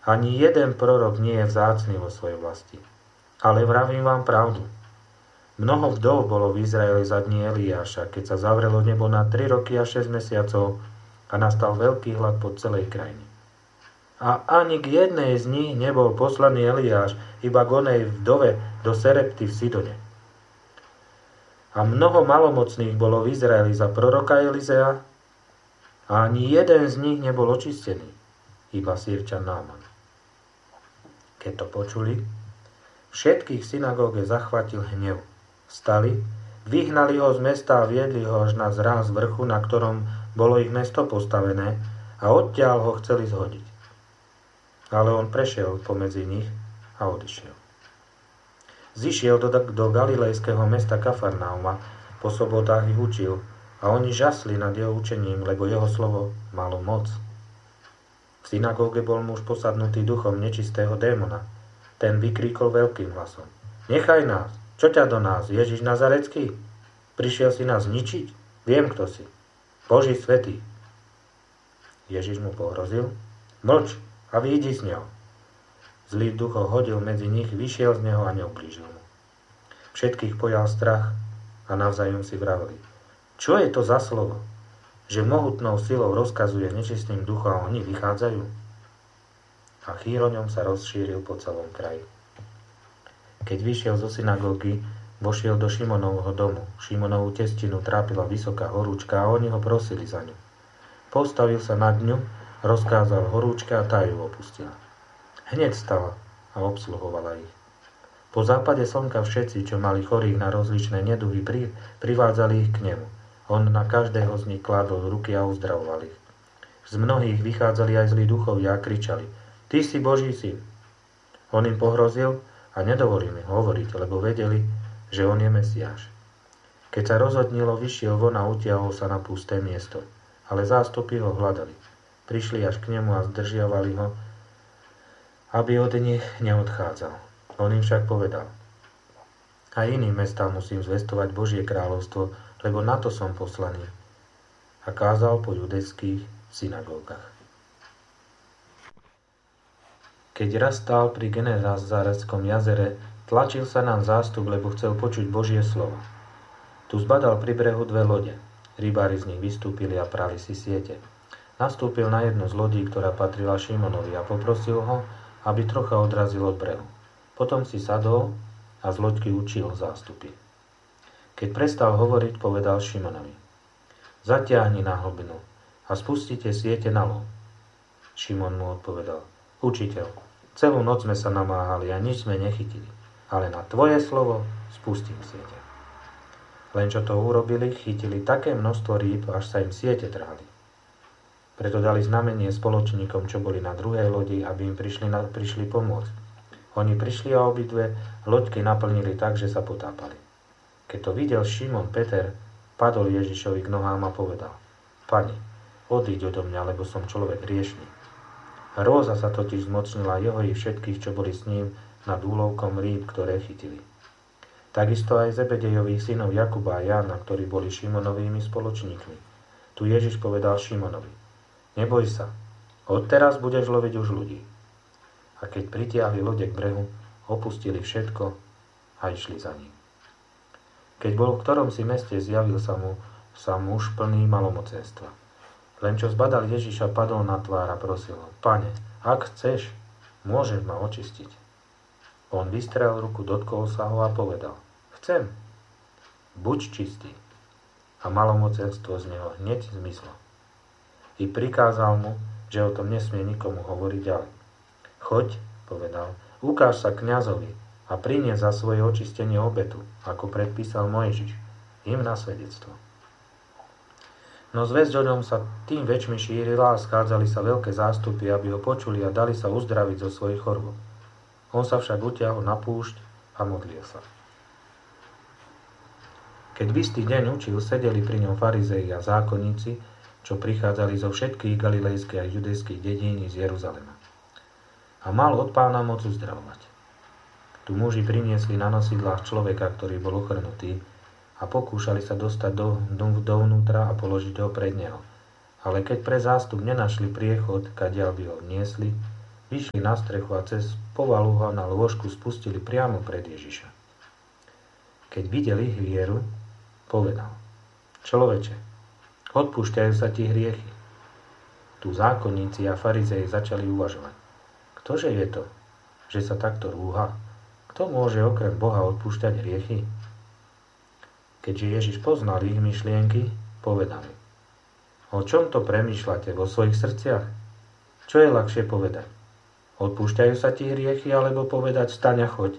Ani jeden prorok nie je vzácny vo svojej vlasti. Ale vravím vám pravdu. Mnoho vdov bolo v Izraeli za dní Eliáša, keď sa zavrelo nebo na 3 roky a 6 mesiacov a nastal veľký hlad po celej krajine. A ani k jednej z nich nebol poslaný Eliáš, iba k onej vdove do Serepty v Sidone. A mnoho malomocných bolo v Izraeli za proroka Elizea a ani jeden z nich nebol očistený, iba Sýrčan Náman. Keď to počuli, všetkých v synagóge zachvátil hnev. Vstali, vyhnali ho z mesta a viedli ho až na zráz vrchu, na ktorom bolo ich mesto postavené, a odtiaľ ho chceli zhodiť. Ale on prešiel pomedzi nich a odišiel. Zišiel do galilejského mesta Kafarnauma, po sobotách ich učil a oni žasli nad jeho učením, lebo jeho slovo malo moc. V synagóge bol muž posadnutý duchom nečistého démona. Ten vykríkol veľkým hlasom: Nechaj nás! Čo ťa do nás, Ježiš Nazarecký? Prišiel si nás zničiť? Viem, kto si. Boží svätý. Ježiš mu pohrozil: Mlč a vyjdi z neho. Zlý duch ho hodil medzi nich, vyšiel z neho a neublížil mu. Všetkých pojal strach a navzájom si vraveli: Čo je to za slovo, že mohutnou silou rozkazuje nečistým duchom a oni vychádzajú? A chýr o ňom sa rozšíril po celom kraji. Keď vyšiel zo synagógy, vošiel do Šimonovho domu. Šimonovú testinu trápila vysoká horúčka a oni ho prosili za ňu. Postavil sa nad ňu, rozkázal horúčke a tá ju opustila. Hneď stala a obsluhovala ich. Po západe slnka všetci, čo mali chorých na rozličné neduhy, privádzali ich k nemu. On na každého z nich kladol ruky a uzdravoval ich. Z mnohých vychádzali aj zlí duchovia a kričali: Ty si Boží syn. On im pohrozil a nedovolil im hovoriť, lebo vedeli, že on je Mesiáš. Keď sa rozhodnilo, vyšiel von a utiahol sa na pusté miesto. Ale zástupy ho hľadali. Prišli až k nemu a zdržiavali ho, aby od nich neodchádzal. On im však povedal: A iným mestám musím zvestovať Božie kráľovstvo, lebo na to som poslaný. A kázal po judejských synagógach. Keď raz stál pri Genezareckom jazere, tlačil sa nám zástup, lebo chcel počuť Božie slovo. Tu zbadal pri brehu 2 lode. Rybári z nich vystúpili a prali si siete. Nastúpil na jednu z lodí, ktorá patrila Šimonovi, a poprosil ho, aby trocha odrazil od brehu. Potom si sadol a z loďky učil zástupy. Keď prestal hovoriť, povedal Šimonovi: Zatiahni na hlbinu a spustite siete na lov. Šimon mu odpovedal: Učiteľ, celú noc sme sa namáhali a nič sme nechytili, ale na tvoje slovo spustím siete. Len čo to urobili, chytili také množstvo rýb, až sa im siete trhali. Preto dali znamenie spoločníkom, čo boli na druhej lodi, aby im prišli pomôcť. Oni prišli a obidve loďky naplnili tak, že sa potápali. Keď to videl Šimon Peter, padol Ježišovi k nohám a povedal: Pane, odíď odo mňa, lebo som človek hriešny. Hrôza sa totiž zmocnila jeho i všetkých, čo boli s ním, nad úlovkom rýb, ktoré chytili. Takisto aj Zebedejových synov Jakuba a Jána, ktorí boli Šimonovými spoločníkmi. Tu Ježiš povedal Šimonovi: Neboj sa, odteraz budeš loviť už ľudí. A keď pritiahli lode k brehu, opustili všetko a išli za ním. Keď bol v ktorom si meste, zjavil sa muž plný malomocenstva. Len čo zbadal Ježiša, padol na tvár a prosil ho: Pane, ak chceš, môžeš ma očistiť. On vystrel ruku, dotkol sa ho a povedal: Chcem, buď čistý. A malomocenstvo z neho hneď zmizlo. I prikázal mu, že o tom nesmie nikomu hovoriť ďalej. Choď, povedal, ukáž sa kňazovi a prinies za svoje očistenie obetu, ako predpísal Mojžiš, im na svedectvo. No zvesť o ňom sa tým väčšmi šírila a schádzali sa veľké zástupy, aby ho počuli a dali sa uzdraviť zo svojich chorôb. On sa však utiahol na púšť a modlil sa. Keď v istý deň učil, sedeli pri ňom farizei a zákonníci, čo prichádzali zo všetkých galilejských a judejských dedín z Jeruzalema. A mal od Pána moc uzdravovať. Tu muži priniesli na nosidlách človeka, ktorý bol ochrnutý, a pokúšali sa dostať dovnútra a položiť ho pred neho. Ale keď pre zástup nenašli priechod, kadiaľ by ho vniesli, vyšli na strechu a cez povalu ho na lôžku spustili priamo pred Ježiša. Keď videli ich vieru, povedal: Človeče, odpúšťajú sa ti hriechy. Tu zákonníci a farizei začali uvažovať: Ktože je to, že sa takto rúha? Kto môže okrem Boha odpúšťať hriechy? Keďže Ježiš poznal ich myšlienky, povedal: O čom to premýšľate vo svojich srdciach? Čo je ľahšie povedať? Odpúšťajú sa ti hriechy, alebo povedať: Vstaň a choď?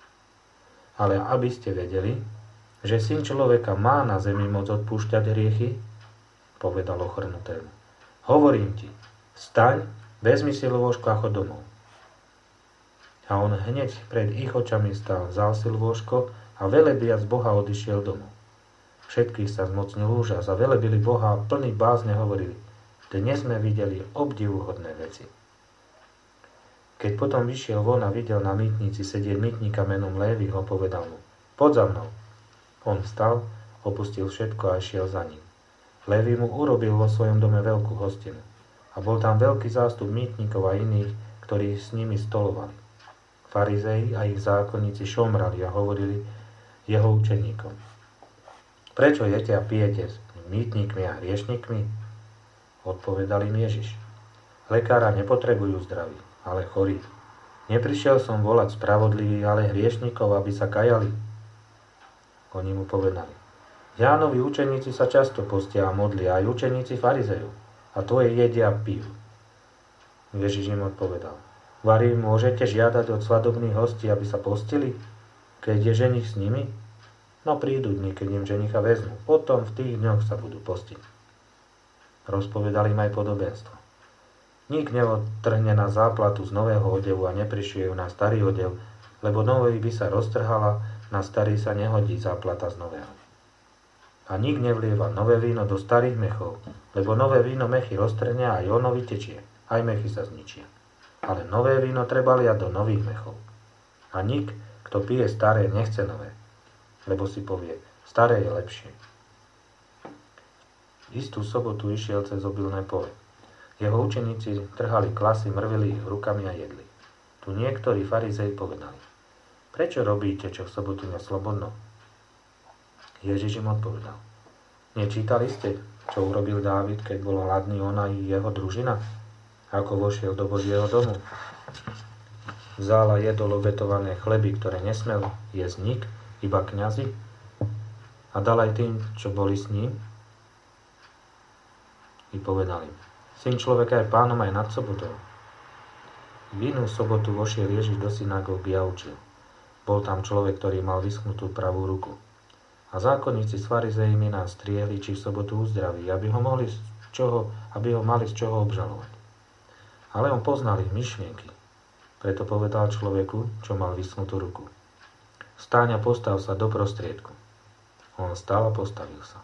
Ale aby ste vedeli, že Syn človeka má na zemi moc odpúšťať hriechy, povedal ochrnutému: Hovorím ti, vstaň, vezmi si lôžko a choď domov. A on hneď pred ich očami stál, vzal si lôžko a velebiac Boha odišiel domov. Všetkých sa zmocnil úžas a velebili Boha a plný bázne hovorili: Dnes sme videli obdivuhodné veci. Keď potom vyšiel von a videl na mýtnici sedieť mýtnika menom Léviho, povedal mu: Poď za mnou. On vstal, opustil všetko a išiel za ním. Lévi mu urobil vo svojom dome veľkú hostinu. A bol tam veľký zástup mýtnikov a iných, ktorí s nimi stolovali. Farizei a ich zákonníci šomrali a hovorili jeho učeníkom: Prečo jete a pijete s mýtnikmi a hriešnikmi? Odpovedal im Ježiš: Lekára nepotrebujú zdraví, ale chorí. Neprišiel som volať spravodlivých, ale hriešnikov, aby sa kajali. Oni mu povedali: Jánovi učeníci sa často postia a modlia, aj učeníci farizejov, a tvoje jedia a pijú. Ježiš im odpovedal: Vari môžete žiadať od svadobných hostí, aby sa postili, keď je ženich s nimi? No prídu dni, keď im ženicha vezmú, potom v tých dňoch sa budú postiť. Rozpovedal im aj podobenstvo. Nik neodtrhne na záplatu z nového odevu a neprišije ju na starý odev, lebo nový by sa roztrhala, na starý sa nehodí záplata z nového. A nik nevlieva nové víno do starých mechov, lebo nové víno mechy roztrhne a aj ono vytečie, aj mechy sa zničia. Ale nové víno treba liať do nových mechov. A nik, kto pije staré, nechce nové, lebo si povie: staré je lepšie. Istú sobotu išiel cez obilné pole. Jeho učeníci trhali klasy, mrvili ich rukami a jedli. Tu niektorí farizei povedali: Prečo robíte, čo v sobotu neslobodno? Ježiš im odpovedal: Nečítali ste, čo urobil Dávid, keď bol hladný on a jeho družina? Ako vošiel do Božieho domu? Vzal a jedol obetované chleby, ktoré nesmel jesť nik, iba kňazi, a dal aj tým, čo boli s ním? I povedal im: Syn človeka je pánom aj nad sobotou. V inú sobotu vošiel Ježiš do synagógy a učil. Bol tam človek, ktorý mal vyschnutú pravú ruku. A zákonníci s farizejmi nás striehli, či v sobotu uzdraví, aby ho mali z čoho obžalovať. Ale on poznal ich myšlienky. Preto povedal človeku, čo mal vyschnutú ruku: Vstaň a postav sa do prostriedku. On stál a postavil sa.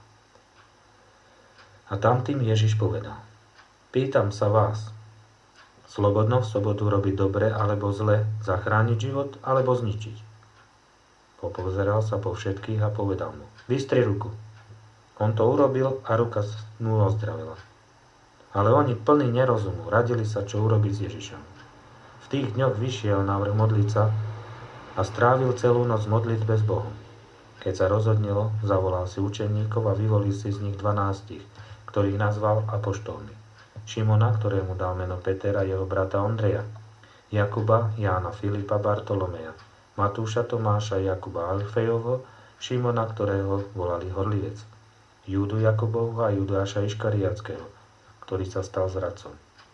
A tam tým Ježiš povedal: Pýtam sa vás, slobodno v sobotu robiť dobre alebo zle, zachrániť život alebo zničiť? Popozeral sa po všetkých a povedal mu: Vystri ruku. On to urobil a ruka mu ozdravila. Ale oni plní nerozumu radili sa, čo urobiť s Ježišom. V tých dňoch vyšiel návrh modliť sa a strávil celú noc v modlitbe s Bohom. Keď sa rozhodnilo, zavolal si učeníkov a vyvolil si z nich 12, ktorých nazval apoštolmi. Šimona, ktorému dal meno Peter, a jeho brata Ondreja, Jakuba, Jána, Filipa, Bartolomeja, Matúša, Tomáša, Jakuba Alfejovho, Šimona, ktorého volali Horlivec, Júdu Jakubovho a Judáša Iškariatského, ktorý sa stal zradcom.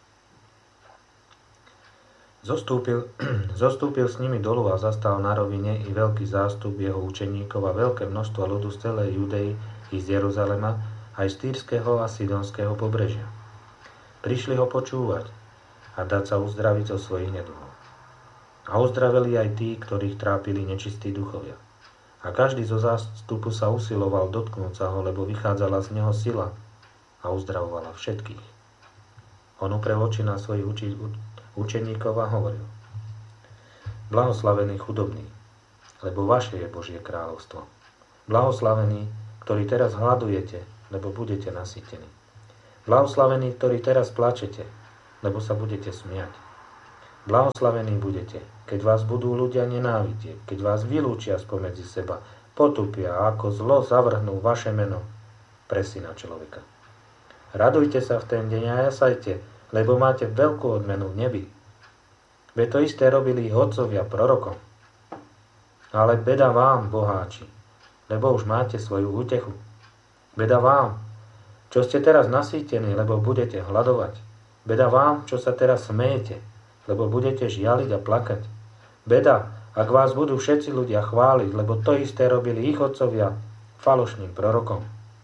Zostúpil s nimi dolu a zastal na rovine i veľký zástup jeho učeníkov a veľké množstvo ľudu z celej Judei i z Jeruzalema, aj z Týrskeho a Sidonského pobrežia. Prišli ho počúvať a dať sa uzdraviť zo svojich neduhov. A uzdravili aj tí, ktorých trápili nečistí duchovia. A každý zo zástupu sa usiloval dotknúť sa ho, lebo vychádzala z neho sila a uzdravovala všetkých. On uprel oči na svojich učeníkov a hovoril: Blahoslavení chudobní, lebo vaše je Božie kráľovstvo. Blahoslavení, ktorí teraz hladujete, lebo budete nasýtení. Blahoslavení, ktorí teraz plačete, lebo sa budete smiať. Blahoslavení budete, keď vás budú ľudia nenávidieť, keď vás vylúčia spomedzi seba, potupia a ako zlo zavrhnú vaše meno pre Syna človeka. Radujte sa v ten deň a jasajte, lebo máte veľkú odmenu v nebi. Veď to isté robili ich otcovia prorokom. Ale beda vám, boháči, lebo už máte svoju útechu. Beda vám, čo ste teraz nasýtení, lebo budete hladovať. Beda vám, čo sa teraz smejete, lebo budete žialiť a plakať. Beda, ak vás budú všetci ľudia chváliť, lebo to isté robili ich otcovia falošným prorokom.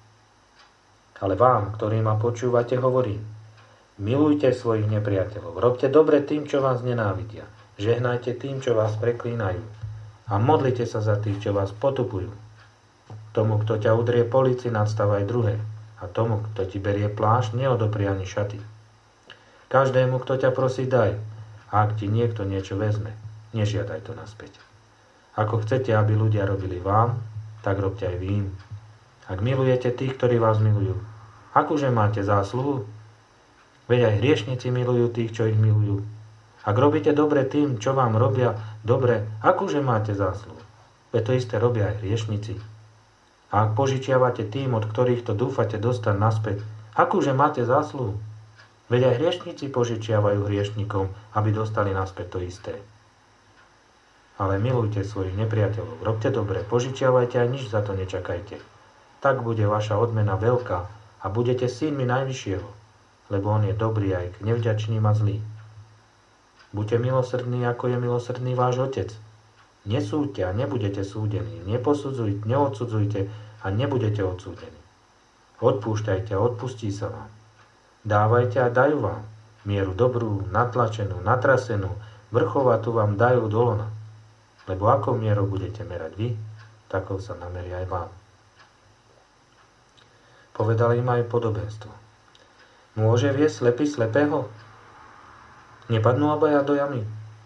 Ale vám, ktorí ma počúvate, hovorím, milujte svojich nepriateľov, robte dobre tým, čo vás nenávidia, žehnajte tým, čo vás preklínajú a modlite sa za tých, čo vás potupujú. Tomu, kto ťa udrie po líci, nadstavaj druhé, a tomu, kto ti berie plášť, neodopri ani šaty. Každému, kto ťa prosí, daj, a ak ti niekto niečo vezme, nežiadaj to naspäť. Ako chcete, aby ľudia robili vám, tak robte aj vy im. Ak milujete tých, ktorí vás milujú, akože máte zásluhu? Veď aj hriešnici milujú tých, čo ich milujú. Ak robíte dobre tým, čo vám robia dobre, akože máte zásluhu? Veď to isté robia aj hriešnici. A ak požičiavate tým, od ktorých to dúfate dostať naspäť, akože máte zásluhu? Veď aj hriešnici požičiavajú hriešnikom, aby dostali naspäť to isté. Ale milujte svojich nepriateľov, robte dobre, požičiavajte a nič za to nečakajte. Tak bude vaša odmena veľká a budete synmi Najvyššieho, lebo on je dobrý aj k nevďačným a zlým. Buďte milosrdní, ako je milosrdný váš Otec. Nesúďte a nebudete súdení, neposudzujte, neodsudzujte a nebudete odsúdení. Odpúšťajte a odpustí sa vám. Dávajte a dajú vám. Mieru dobrú, natlačenú, natrasenú, vrchovatú vám dajú do lona. Lebo akou mierou budete merať vy, takou sa nameria aj vám. Povedal im aj podobenstvo. Môže viesť slepý slepého? Nepadnú obaja do jamy?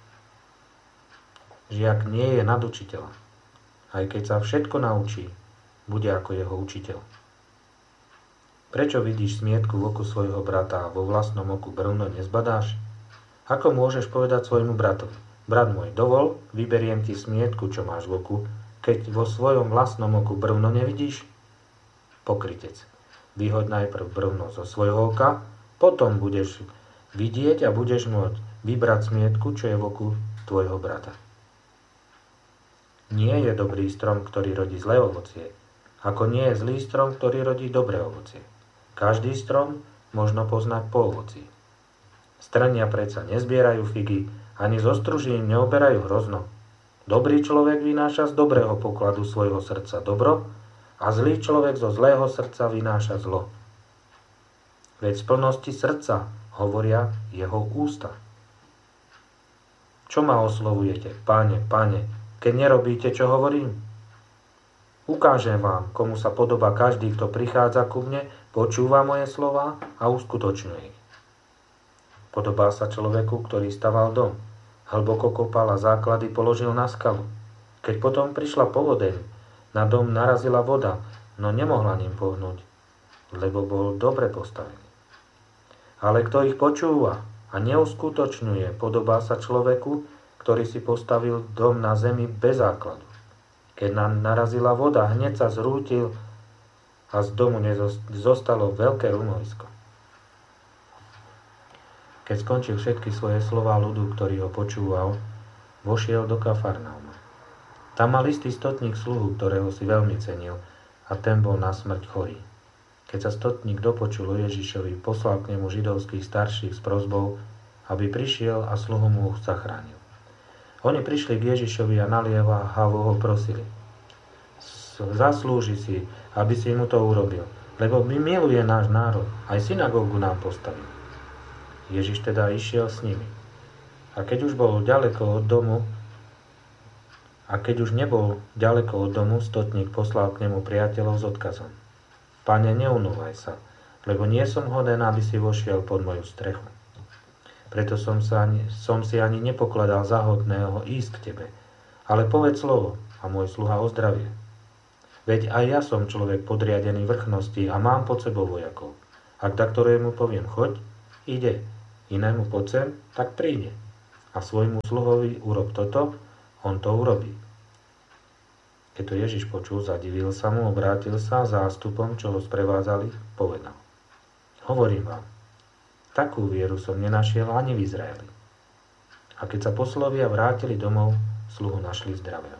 Žiak nie je nad učiteľa. Aj keď sa všetko naučí, bude ako jeho učiteľ. Prečo vidíš smietku v oku svojho brata a vo vlastnom oku brvno nezbadáš? Ako môžeš povedať svojmu bratovi? Brat môj, dovol, vyberiem ti smietku, čo máš v oku, keď vo svojom vlastnom oku brvno nevidíš? Pokrytec. Vyhoď najprv brvno zo svojho oka, potom budeš vidieť a budeš môcť vybrať smietku, čo je v oku tvojho brata. Nie je dobrý strom, ktorý rodí zlé ovocie, ako nie je zlý strom, ktorý rodí dobré ovocie. Každý strom možno poznať po ovoci. Strnia predsa nezbierajú figy, ani zo struží neoberajú hrozno. Dobrý človek vynáša z dobrého pokladu svojho srdca dobro a zlý človek zo zlého srdca vynáša zlo. Veď z plnosti srdca hovoria jeho ústa. Čo ma oslovujete, Pane, Pane, keď nerobíte, čo hovorím? Ukážem vám, komu sa podobá každý, kto prichádza ku mne, počúva moje slová a uskutočňuje ich. Podobá sa človeku, ktorý staval dom, hlboko kopal a základy položil na skalu. Keď potom prišla povodeň, na dom narazila voda, no nemohla ním pohnúť, lebo bol dobre postavený. Ale kto ich počúva a neuskutočňuje, podobá sa človeku, ktorý si postavil dom na zemi bez základu. Keď narazila voda, hneď sa zrútil a z domu zostalo veľké rumovisko. Keď skončil všetky svoje slová ľudu, ktorý ho počúval, vošiel do Kafarnauma. Tam mal istý stotník sluhu, ktorého si veľmi cenil, a ten bol na smrť chorý. Keď sa stotník dopočul o Ježišovi, poslal k nemu židovských starších s prosbou, aby prišiel a sluhu mu zachránil. Oni prišli k Ježišovi a naliehavo ho prosili. Zaslúži si, aby si mu to urobil, lebo miluje náš národ, aj synagógu nám postavil. Ježiš teda išiel s nimi. A keď už nebol ďaleko od domu, stotník poslal k nemu priateľov s odkazom. Pane, neunúvaj sa, lebo nie som hoden, aby si vošiel pod moju strechu. Preto som si ani nepokladal za hodného ísť k tebe. Ale povedz slovo a môj sluha ozdravie. Veď aj ja som človek podriadený vrchnosti a mám pod sebou vojakov. Ak ktorému poviem choď, ide. Inému poď sem, tak príde. a svojmu sluhovi urob toto, on to urobí. Keď to Ježiš počul, zadivil sa mu, obrátil sa zástupom, čo ho sprevádzali, povedal: Hovorím vám, takú vieru som nenašiel ani v Izraeli. A keď sa poslovia vrátili domov, sluhu našli zdravého.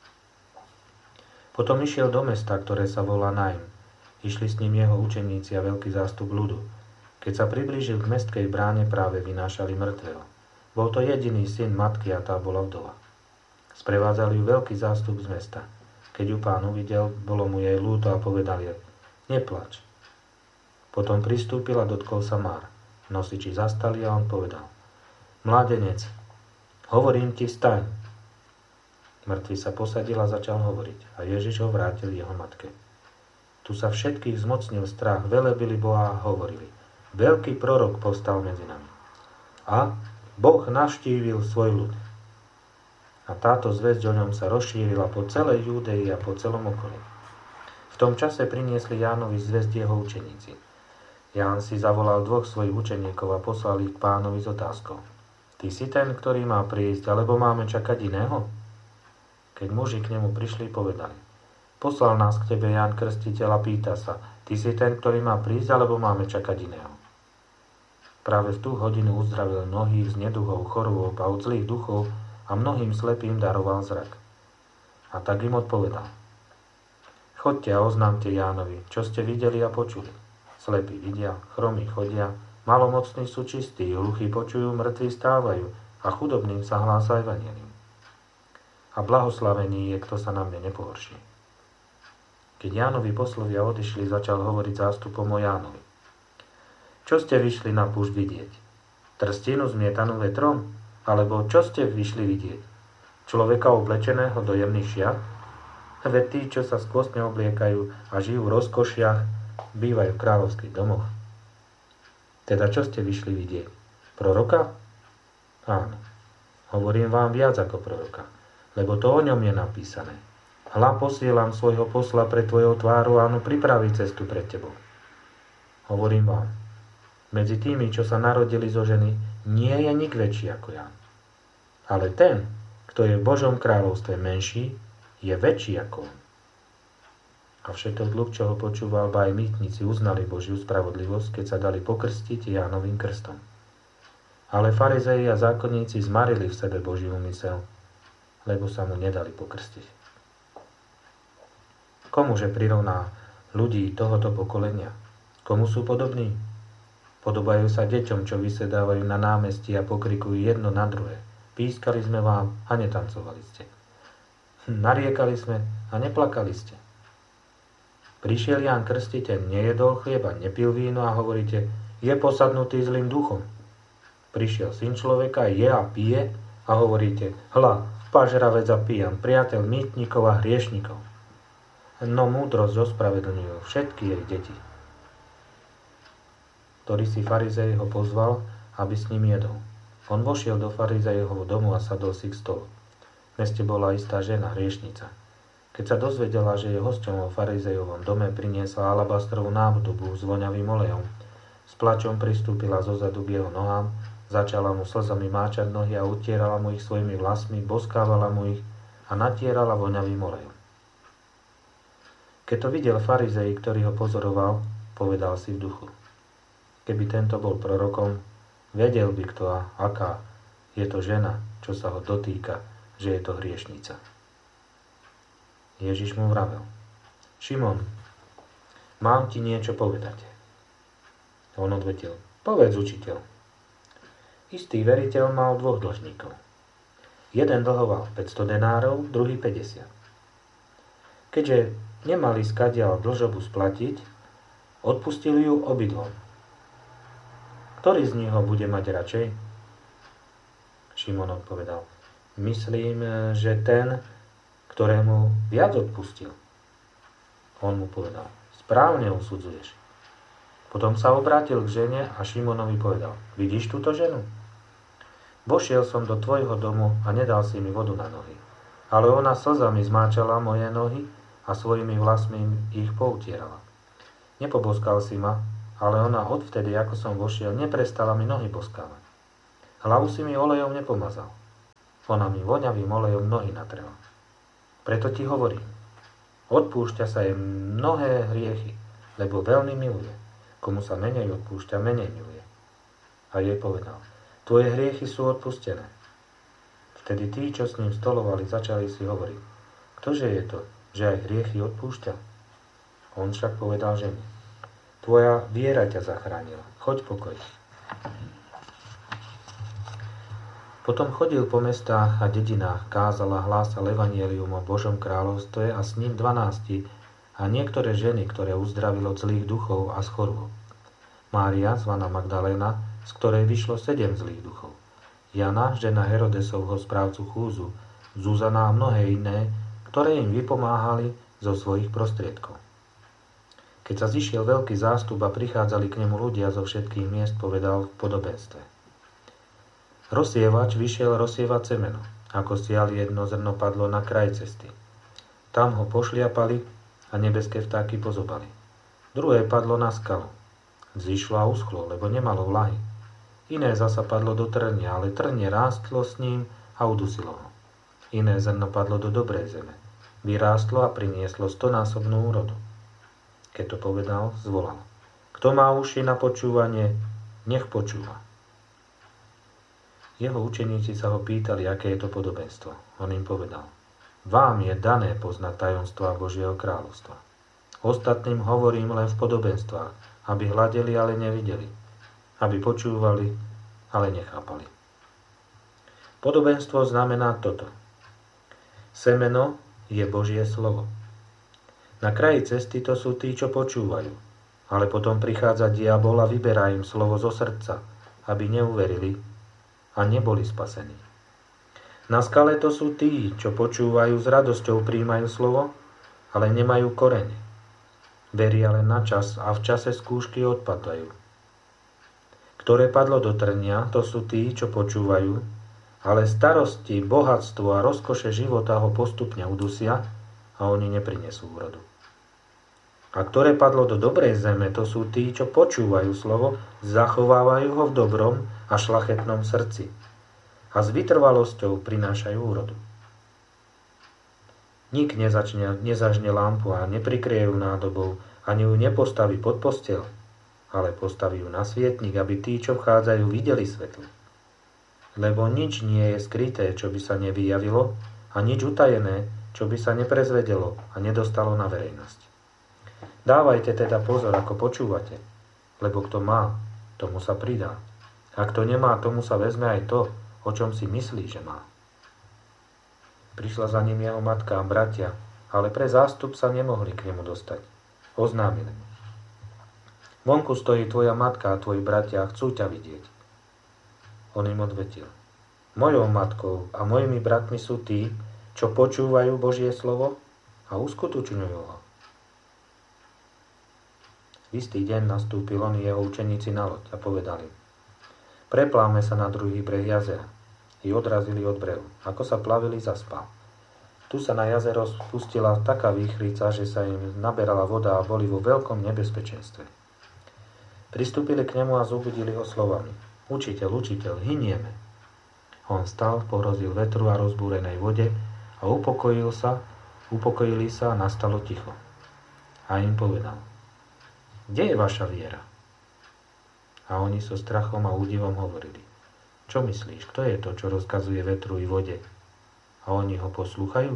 Potom išiel do mesta, ktoré sa volá Naim. Išli s ním jeho učeníci a veľký zástup ľudu. Keď sa priblížil k mestskej bráne, práve vynášali mŕtvého. Bol to jediný syn matky a tá bola vdova. Sprevádzali ju veľký zástup z mesta. Keď ju pán uvidel, bolo mu jej ľúto a povedal jej: Neplač. Potom pristúpil a dotkol sa Már. Nosiči zastali a on povedal: Mládenec, hovorím ti, vstaň. Mŕtvy sa posadil a začal hovoriť a Ježiš ho vrátil jeho matke. Tu sa všetkých zmocnil strach, velebili Boha a hovorili: Veľký prorok povstal medzi nami. A Boh navštívil svoj ľud. A táto zvesť o ňom sa rozšírila po celej Júdei a po celom okolí. V tom čase priniesli Jánovi zvesť jeho učeníci. Ján si zavolal 2 svojich učeníkov a poslal ich k pánovi s otázkou: Ty si ten, ktorý má prísť, alebo máme čakať iného? Keď muži k nemu prišli, povedali: Poslal nás k tebe Ján Krstiteľ a pýta sa: Ty si ten, ktorý má prísť, alebo máme čakať iného? Práve v tú hodinu uzdravil mnohých z neduhov, chorôb a od zlých duchov a mnohým slepým daroval zrak. A tak im odpovedal: Chodte a oznámte Jánovi, čo ste videli a počuli. Slepí vidia, chromí chodia, malomocní sú čistí, hluchí počujú, mŕtvi stávajú a chudobným sa hlása evanjelium. A blahoslavený je, kto sa na mne nepohorší. Keď Jánovi poslovia odišli, začal hovoriť zástupom o Jánovi: Čo ste vyšli na púšť vidieť? Trstinu zmietanú vetrom? Alebo čo ste vyšli vidieť? Človeka oblečeného do jemných šiat? Veď tí, čo sa skvostne obliekajú a žijú v rozkošiach, bývajú v kráľovských domoch. Teda čo ste vyšli vidieť? Proroka? Áno. Hovorím vám viac ako proroka, lebo to o ňom je napísané. Hľa, posielam svojho posla pred tvojou tvárou a áno, pripraví cestu pred tebou. Hovorím vám, medzi tými, čo sa narodili zo ženy, nie je nik väčší ako Ján. Ale ten, kto je v Božom kráľovstve menší, je väčší ako on. A všetok ľud, čo ho počúval, ba aj mýtnici uznali Božiu spravodlivosť, keď sa dali pokrstiť Jánovým krstom. Ale farizei a zákonníci zmarili v sebe Boží úmysel, lebo sa mu nedali pokrstiť. Komuže prirovná ľudí tohoto pokolenia? Komu sú podobní? Podobajú sa deťom, čo vysedávajú na námestí a pokrikujú jedno na druhé. Pískali sme vám a netancovali ste. Nariekali sme a neplakali ste. Prišiel Ján Krstiteľ, nejedol chlieba, nepil víno a hovoríte: Je posadnutý zlým duchom. Prišiel Syn človeka, je a pije a hovoríte: Hľa, pažravec a pijan, priateľ mýtnikov a hriešnikov. No múdrosť ospravedlňujú všetky jej deti. Ktorý si farizej ho pozval, aby s ním jedol. On vošiel do farizejovho domu a sadol si k stolu. V meste bola istá žena, hriešnica. Keď sa dozvedela, že je hosťom vo farizejovom dome, priniesla alabastrovú nádobu s voňavým olejom. S plačom pristúpila zozadu k jeho nohám, začala mu slzami máčať nohy a utierala mu ich svojimi vlasmi, boskávala mu ich a natierala voňavým olejom. Keď to videl farizej, ktorý ho pozoroval, povedal si v duchu: Keby tento bol prorokom, vedel by kto a aká je to žena, čo sa ho dotýka, že je to hriešnica. Ježiš mu vravel: Šimon, mám ti niečo povedať. On odvetil: Povedz, učiteľ. Istý veriteľ mal 2 dlžníkov. Jeden dlhoval 500 denárov, druhý 50. Keďže nemali skadiaľ dlžobu splatiť, odpustili ju obidvom. Ktorý z nich ho bude mať radšej? Šimon odpovedal: Myslím, že ten, ktorému viac odpustil. On mu povedal: Správne usudzuješ. Potom sa obrátil k žene a Šimonovi povedal: Vidíš túto ženu? Vošiel som do tvojho domu a nedal si mi vodu na nohy. Ale ona slzami zmáčala moje nohy a svojimi vlasmi ich poutierala. Nepoboskal si ma, ale ona odvtedy, ako som vošiel, neprestala mi nohy boskávať. Hlavu si mi olejom nepomazal. Ona mi voňavým olejom nohy natrela. Preto ti hovorím, odpúšťa sa jej mnohé hriechy, lebo veľmi miluje. Komu sa menej odpúšťa, menej miluje. A jej povedal, tvoje hriechy sú odpustené. Vtedy tí, čo s ním stolovali, začali si hovoriť, ktože je to, že aj hriechy odpúšťa? On však povedal žene, tvoja viera ťa zachránila, choď pokoj. Potom chodil po mestách a dedinách, kázal a hlásal evanjelium o Božom kráľovstve a s ním 12 a niektoré ženy, ktoré uzdravil od zlých duchov a z chorôb. Mária, zvaná Magdaléna, z ktorej vyšlo 7 zlých duchov. Jana, žena Herodesovho správcu chúzu, Zuzana a mnohé iné, ktoré im vypomáhali zo svojich prostriedkov. Keď sa zišiel veľký zástup a prichádzali k nemu ľudia zo všetkých miest, povedal v podobenstve. Rozsievač vyšiel rozsievať semeno. Ako sial, jedno zrno padlo na kraj cesty. Tam ho pošliapali a nebeské vtáky pozobali. Druhé padlo na skalu. Vzýšlo a uschlo, lebo nemalo vlahy. Iné zasa padlo do trnia, ale trnie rástlo s ním a udusilo ho. Iné zrno padlo do dobrej zeme. Vyrástlo a prinieslo 100-násobnú úrodu. Keď to povedal, zvolal. Kto má uši na počúvanie, nech počúva. Jeho učeníci sa ho pýtali, aké je to podobenstvo. On im povedal, vám je dané poznať tajomstvá Božieho kráľovstva. Ostatným hovorím len v podobenstvách, aby hľadeli, ale nevideli, aby počúvali, ale nechápali. Podobenstvo znamená toto. Semeno je Božie slovo. Na kraji cesty to sú tí, čo počúvajú, ale potom prichádza diabol a vyberá im slovo zo srdca, aby neuverili a neboli spasení. Na skale to sú tí, čo počúvajú s radosťou, prijímajú slovo, ale nemajú koreň. Veria len na čas a v čase skúšky odpadajú. Ktoré padlo do trnia, to sú tí, čo počúvajú, ale starosti, bohatstvo a rozkoše života ho postupne udusia a oni neprinesú úrodu. A ktoré padlo do dobrej zeme, to sú tí, čo počúvajú slovo, zachovávajú ho v dobrom a šlachetnom srdci a s vytrvalosťou prinášajú úrodu. Nik nezažne lampu a neprikrie ju nádobou, ani ju nepostaví pod posteľ, ale postaví ju na svietnik, aby tí, čo vchádzajú, videli svetlo. Lebo nič nie je skryté, čo by sa nevyjavilo, a nič utajené, čo by sa neprezvedelo a nedostalo na verejnosť. Dávajte teda pozor, ako počúvate, lebo kto má, tomu sa pridá. A kto nemá, tomu sa vezme aj to, o čom si myslí, že má. Prišla za ním jeho matka a bratia, ale pre zástup sa nemohli k nemu dostať. Oznámili mu. Vonku stojí tvoja matka a tvoji bratia a chcú ťa vidieť. On im odvetil. Mojou matkou a mojimi bratmi sú tí, čo počúvajú Božie slovo a uskutočňujú ho. V istý deň nastúpil on jeho učeníci na loď a povedali, prepláme sa na druhý breh jazera. I odrazili od brehu. Ako sa plavili, zaspal. Tu sa na jazero spustila taká výchrica, že sa im naberala voda a boli vo veľkom nebezpečenstve. Pristúpili k nemu a zobudili ho slovami. Učiteľ, učiteľ, hynieme. On stal, pohrozil vetru a rozbúrenej vode a upokojili sa a nastalo ticho. A im povedal, kde je vaša viera? A oni so strachom a údivom hovorili, čo myslíš, kto je to, čo rozkazuje vetru i vode? A oni ho poslúchajú?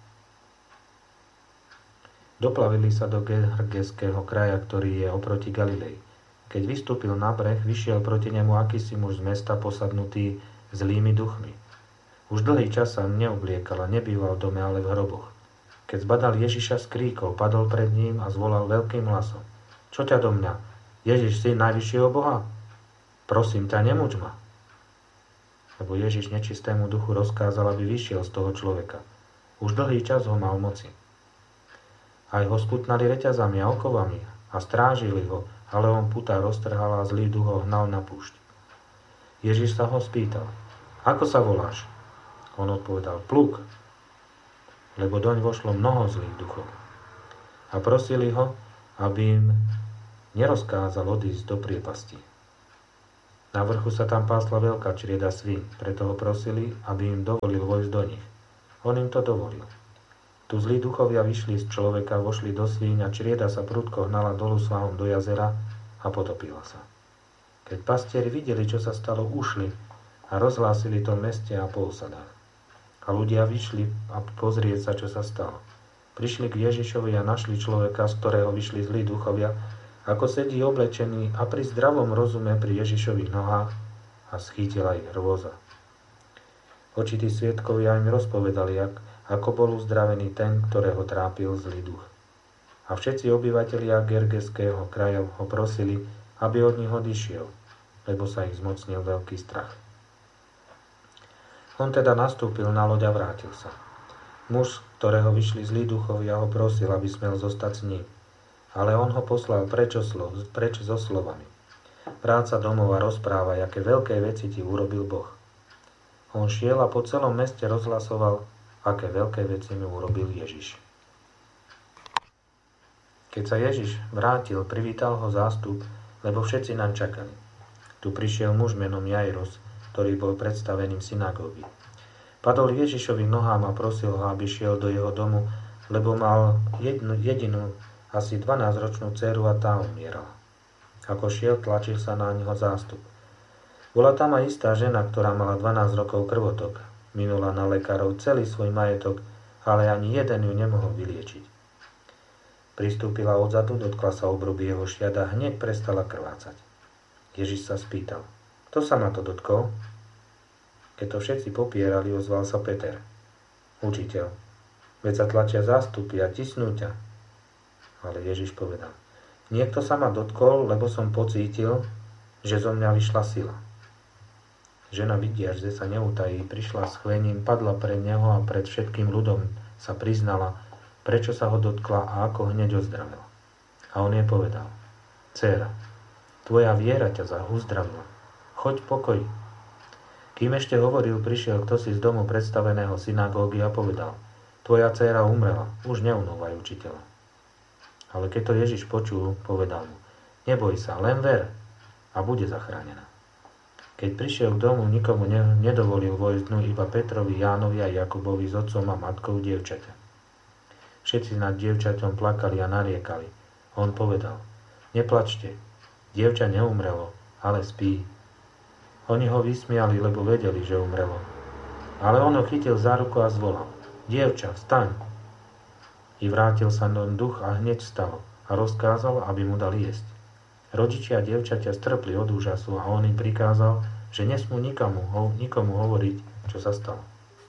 Doplavili sa do Gergeského kraja, ktorý je oproti Galilei. Keď vystúpil na breh, vyšiel proti nemu akýsi muž z mesta posadnutý zlými duchmi. Už dlhý čas sa neobliekal a nebýval v dome, ale v hroboch. Keď zbadal Ježiša, skríkol, padol pred ním a zvolal veľkým hlasom. Čo ťa do mňa? Ježiš, syn najvyššieho Boha? Prosím ťa, nemuč ma. Lebo Ježiš nečistému duchu rozkázal, aby vyšiel z toho človeka. Už dlhý čas ho mal moci. Aj ho skutnali reťazami a okovami a strážili ho, ale on putá roztrhal a zlý duch ho hnal na púšť. Ježiš sa ho spýtal, ako sa voláš? On odpovedal, Pluk, lebo doň vošlo mnoho zlých duchov. A prosili ho, aby im nerozkázal odísť do priepasti. Na vrchu sa tam pásla veľká črieda svíň, preto ho prosili, aby im dovolil vojsť do nich. On im to dovolil. Tu zlí duchovia vyšli z človeka, vošli do svíň a črieda sa prudko hnala dolu svahom do jazera a potopila sa. Keď pastieri videli, čo sa stalo, ušli a rozhlásili to v meste a po osadách. A ľudia vyšli a pozrieť sa, čo sa stalo. Prišli k Ježišovi a našli človeka, z ktorého vyšli zlí duchovia, ako sedí oblečený a pri zdravom rozume pri Ježišových nohách a schýtila ich hrôza. Očití svedkovia im rozpovedali, ako bol uzdravený ten, ktorého trápil zlý duch. A všetci obyvatelia Gergeského kraja ho prosili, aby od nich odišiel, lebo sa ich zmocnil veľký strach. On teda nastúpil na loď a vrátil sa. Muž, ktorého vyšli zlí duchovia, ho prosil, aby smel zostať s ním. Ale on ho poslal preč so slovami. Vráť sa domov a rozprávaj, aké veľké veci ti urobil Boh. On šiel a po celom meste rozhlasoval, aké veľké veci mu urobil Ježiš. Keď sa Ježiš vrátil, privítal ho zástup, lebo všetci naň čakali. Tu prišiel muž menom Jairos, ktorý bol predstaveným synagógy. Padol Ježišovým nohám a prosil ho, aby šiel do jeho domu, lebo mal jedinú, asi 12-ročnú dceru a tá umierala. Ako šiel, tlačil sa na neho zástup. Bola tam aj istá žena, ktorá mala 12 rokov krvotok. Minula na lekárov celý svoj majetok, ale ani jeden ju nemohol vyliečiť. Pristúpila odzadu, dotkla sa obruby jeho šiat a hneď prestala krvácať. Ježiš sa spýtal, kto sa ma to dotkol? Keď to všetci popierali, ozval sa Peter. Učiteľ, veď sa tlačia zástupy a tisnú ťa. Ale Ježiš povedal, niekto sa ma dotkol, lebo som pocítil, že zo mňa vyšla sila. Žena vidiac, že sa neutají, prišla s chvením, padla pred neho a pred všetkým ľudom sa priznala, prečo sa ho dotkla a ako hneď ozdravila. A on jej povedal, dcéra, tvoja viera ťa uzdravila. Choď v pokoji. Kým ešte hovoril, prišiel ktosi z domu predstaveného synagógy a povedal, tvoja dcéra umrela, už neunúvaj učiteľa. Ale keď to Ježiš počul, povedal mu, neboj sa, len ver a bude zachránená. Keď prišiel k domu, nikomu nedovolil vojsť dnu, iba Petrovi, Jánovi a Jakubovi s otcom a matkou dievčaťa. Všetci nad dievčaťom plakali a nariekali. On povedal, neplačte, dievča neumrelo, ale spí. Oni ho vysmiali, lebo vedeli, že umrelo. Ale on ho chytil za ruku a zvolal, dievča, vstaň. I vrátil sa do duch a hneď vstal a rozkázal, aby mu dali jesť. Rodičia dievčaťa strpli od úžasu a on im prikázal, že nesmú nikomu hovoriť, čo sa stalo.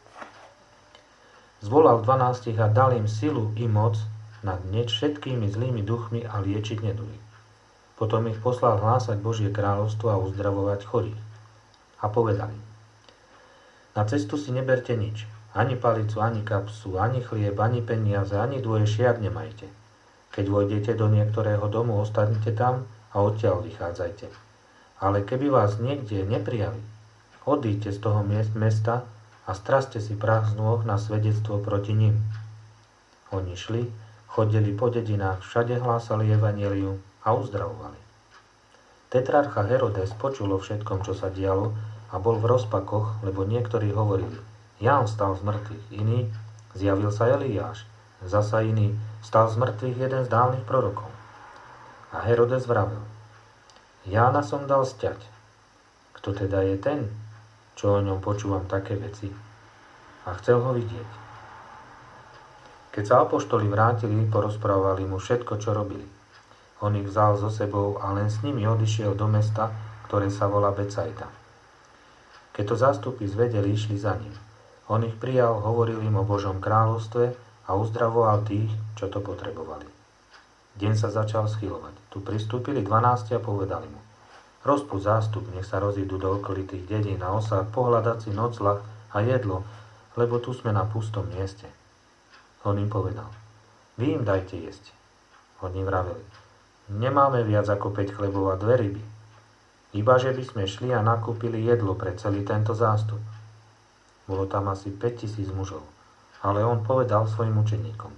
Zvolal 12 a dal im silu i moc nad všetkými zlými duchmi a liečiť neduhy. Potom ich poslal hlásať Božie kráľovstvo a uzdravovať chorých. A povedali, na cestu si neberte nič, ani palicu, ani kapsu, ani chlieb, ani peniaze, ani dvoje šiat nemajte. Keď vojdete do niektorého domu, ostanete tam a odtiaľ vychádzajte. Ale keby vás niekde neprijali, odíďte z toho mesta a straste si prach z nôh na svedectvo proti nim. Oni šli, chodili po dedinách, všade hlásali evanjelium a uzdravovali. Tetrarcha Herodes počul o všetkom, čo sa dialo a bol v rozpakoch, lebo niektorí hovorili, Ján vstal z mŕtvych, iný, zjavil sa Eliáš, zasa iný, vstal z mŕtvych jeden z dávnych prorokov. A Herodes vravel, Jána som dal sťať. Kto teda je ten, čo o ňom počúvam také veci? A chcel ho vidieť. Keď sa apoštoli vrátili, porozprávali mu všetko, čo robili. On ich vzal so sebou a len s nimi odišiel do mesta, ktoré sa volá Becajda. Keď to zástupy zvedeli, išli za ním. On ich prijal, hovoril im o Božom kráľovstve a uzdravoval tých, čo to potrebovali. Deň sa začal schylovať. Tu pristúpili 12 a povedali mu, rozpúť zástup, nech sa rozídu do okolitých dedín a osád, pohľadať si nocľah a jedlo, lebo tu sme na pustom mieste. On im povedal, vy im dajte jesť. Oni vraveli, nemáme viac ako 5 chlebov a 2 ryby. Ibaže by sme šli a nakúpili jedlo pre celý tento zástup. Bolo tam asi 5000 mužov, ale on povedal svojim učeníkom,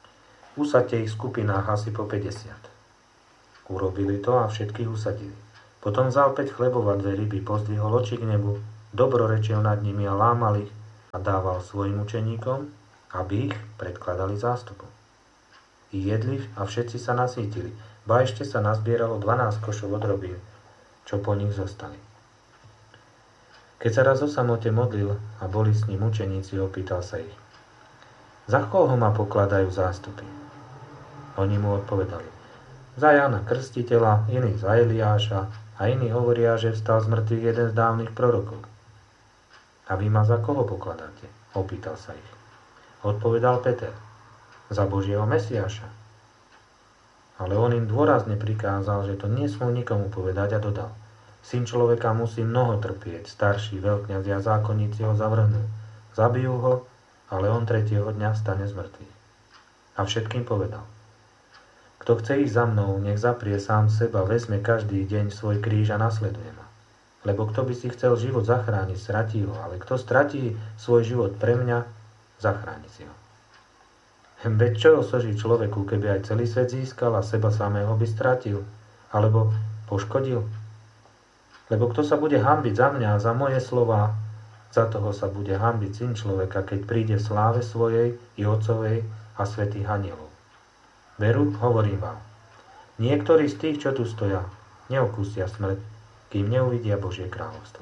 usaďte ich v skupinách asi po 50. Urobili to a všetkých usadili. Potom vzal 5 chlebov a 2 ryby, pozdvihol oči k nebu, dobrorečil nad nimi a lámal ich a dával svojim učeníkom, aby ich predkladali zástupom. I jedli a všetci sa nasýtili, ba ešte sa nazbieralo 12 košov odrobín, čo po nich zostali. Keď sa raz o samote modlil a boli s ním učeníci, opýtal sa ich: Za koho ma pokladajú zástupy? Oni mu odpovedali: Za Jána Krstiteľa, iní za Eliáša a iní hovoria, že vstal z mŕtvych jeden z dávnych prorokov. A vy ma za koho pokladáte? Opýtal sa ich. Odpovedal Peter: Za Božieho Mesiáša. Ale on im dôrazne prikázal, že to nesmú nikomu povedať a dodal: Syn človeka musí mnoho trpieť, starší veľkňazi a zákonníci ho zavrhnú. Zabijú ho, ale on 3. dňa vstane z mŕtvych. A všetkým povedal: Kto chce ísť za mnou, nech zaprie sám seba, vezme každý deň svoj kríž a nasleduje ma. Lebo kto by si chcel život zachrániť, stratí ho, ale kto stratí svoj život pre mňa, zachráni si ho. Veď čo osoží človeku, keby aj celý svet získal a seba samého by stratil, alebo poškodil? Lebo kto sa bude hanbiť za mňa a za moje slová, za toho sa bude hanbiť Syn človeka, keď príde v sláve svojej i Otcovej a svätých anielov. Veru, hovorím vám, niektorí z tých, čo tu stoja, neokúsia smrť, kým neuvidia Božie kráľovstvo.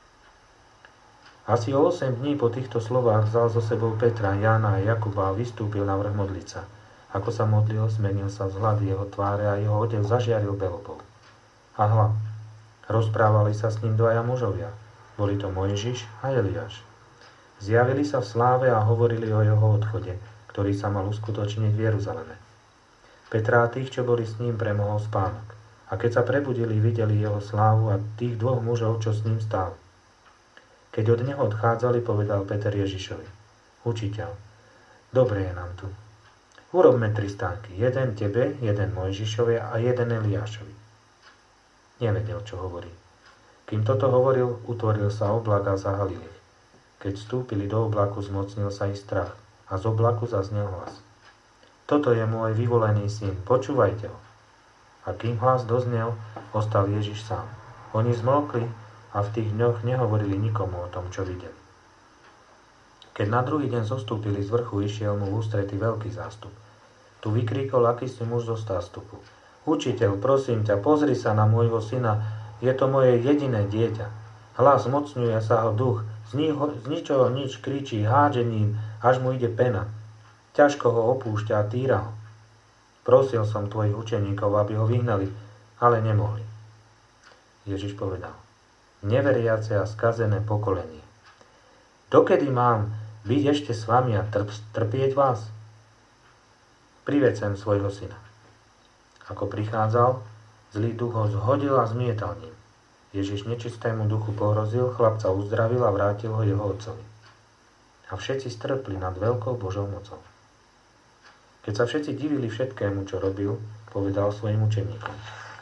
Asi o 8 dní po týchto slovách vzal so sebou Petra, Jána a Jakuba a vystúpil na vrch modliť sa. Ako sa modlil, zmenil sa vzhľad jeho tváre a jeho odev zažiaril belobou. A hľa, rozprávali sa s ním 2 mužovia. Boli to Mojžiš a Eliáš. Zjavili sa v sláve a hovorili o jeho odchode, ktorý sa mal uskutočniť v Jeruzaleme. Petra a tých, čo boli s ním, premohol spánok. A keď sa prebudili, videli jeho slávu a tých 2 mužov, čo s ním stáli. Keď od neho odchádzali, povedal Peter Ježišovi: Učiteľ, dobre je nám tu. Urobme 3 stánky, jeden tebe, jeden Mojžišovi a jeden Eliášovi. Nevedel, čo hovorí. Kým toto hovoril, utvoril sa oblak a zahalil ich. Keď vstúpili do oblaku, zmocnil sa ich strach a z oblaku zaznel hlas: Toto je môj vyvolený syn, počúvajte ho. A kým hlas doznel, ostal Ježiš sám. Oni zmlkli a v tých dňoch nehovorili nikomu o tom, čo videli. Keď na druhý deň zostúpili z vrchu, išiel mu v ústrety veľký zástup. Tu vykríkol akýsi muž zo zástupu: Učiteľ, prosím ťa, pozri sa na môjho syna, je to moje jediné dieťa. Hlas mocňuje sa ho duch, z ničoho nič kričí hádžením, až mu ide pena. Ťažko ho opúšťa a týra ho. Prosil som tvojich učeníkov, aby ho vyhnali, ale nemohli. Ježiš povedal: Neveriace a skazené pokolenie. Dokedy mám byť ešte s vami a trpieť vás? Priveď sem svojho syna. Ako prichádzal, zlý duch ho zhodil a zmietal ním. Ježiš nečistému duchu pohrozil, chlapca uzdravil a vrátil ho jeho otcovi. A všetci strpli nad veľkou Božou mocou. Keď sa všetci divili všetkému, čo robil, povedal svojim učeníkom: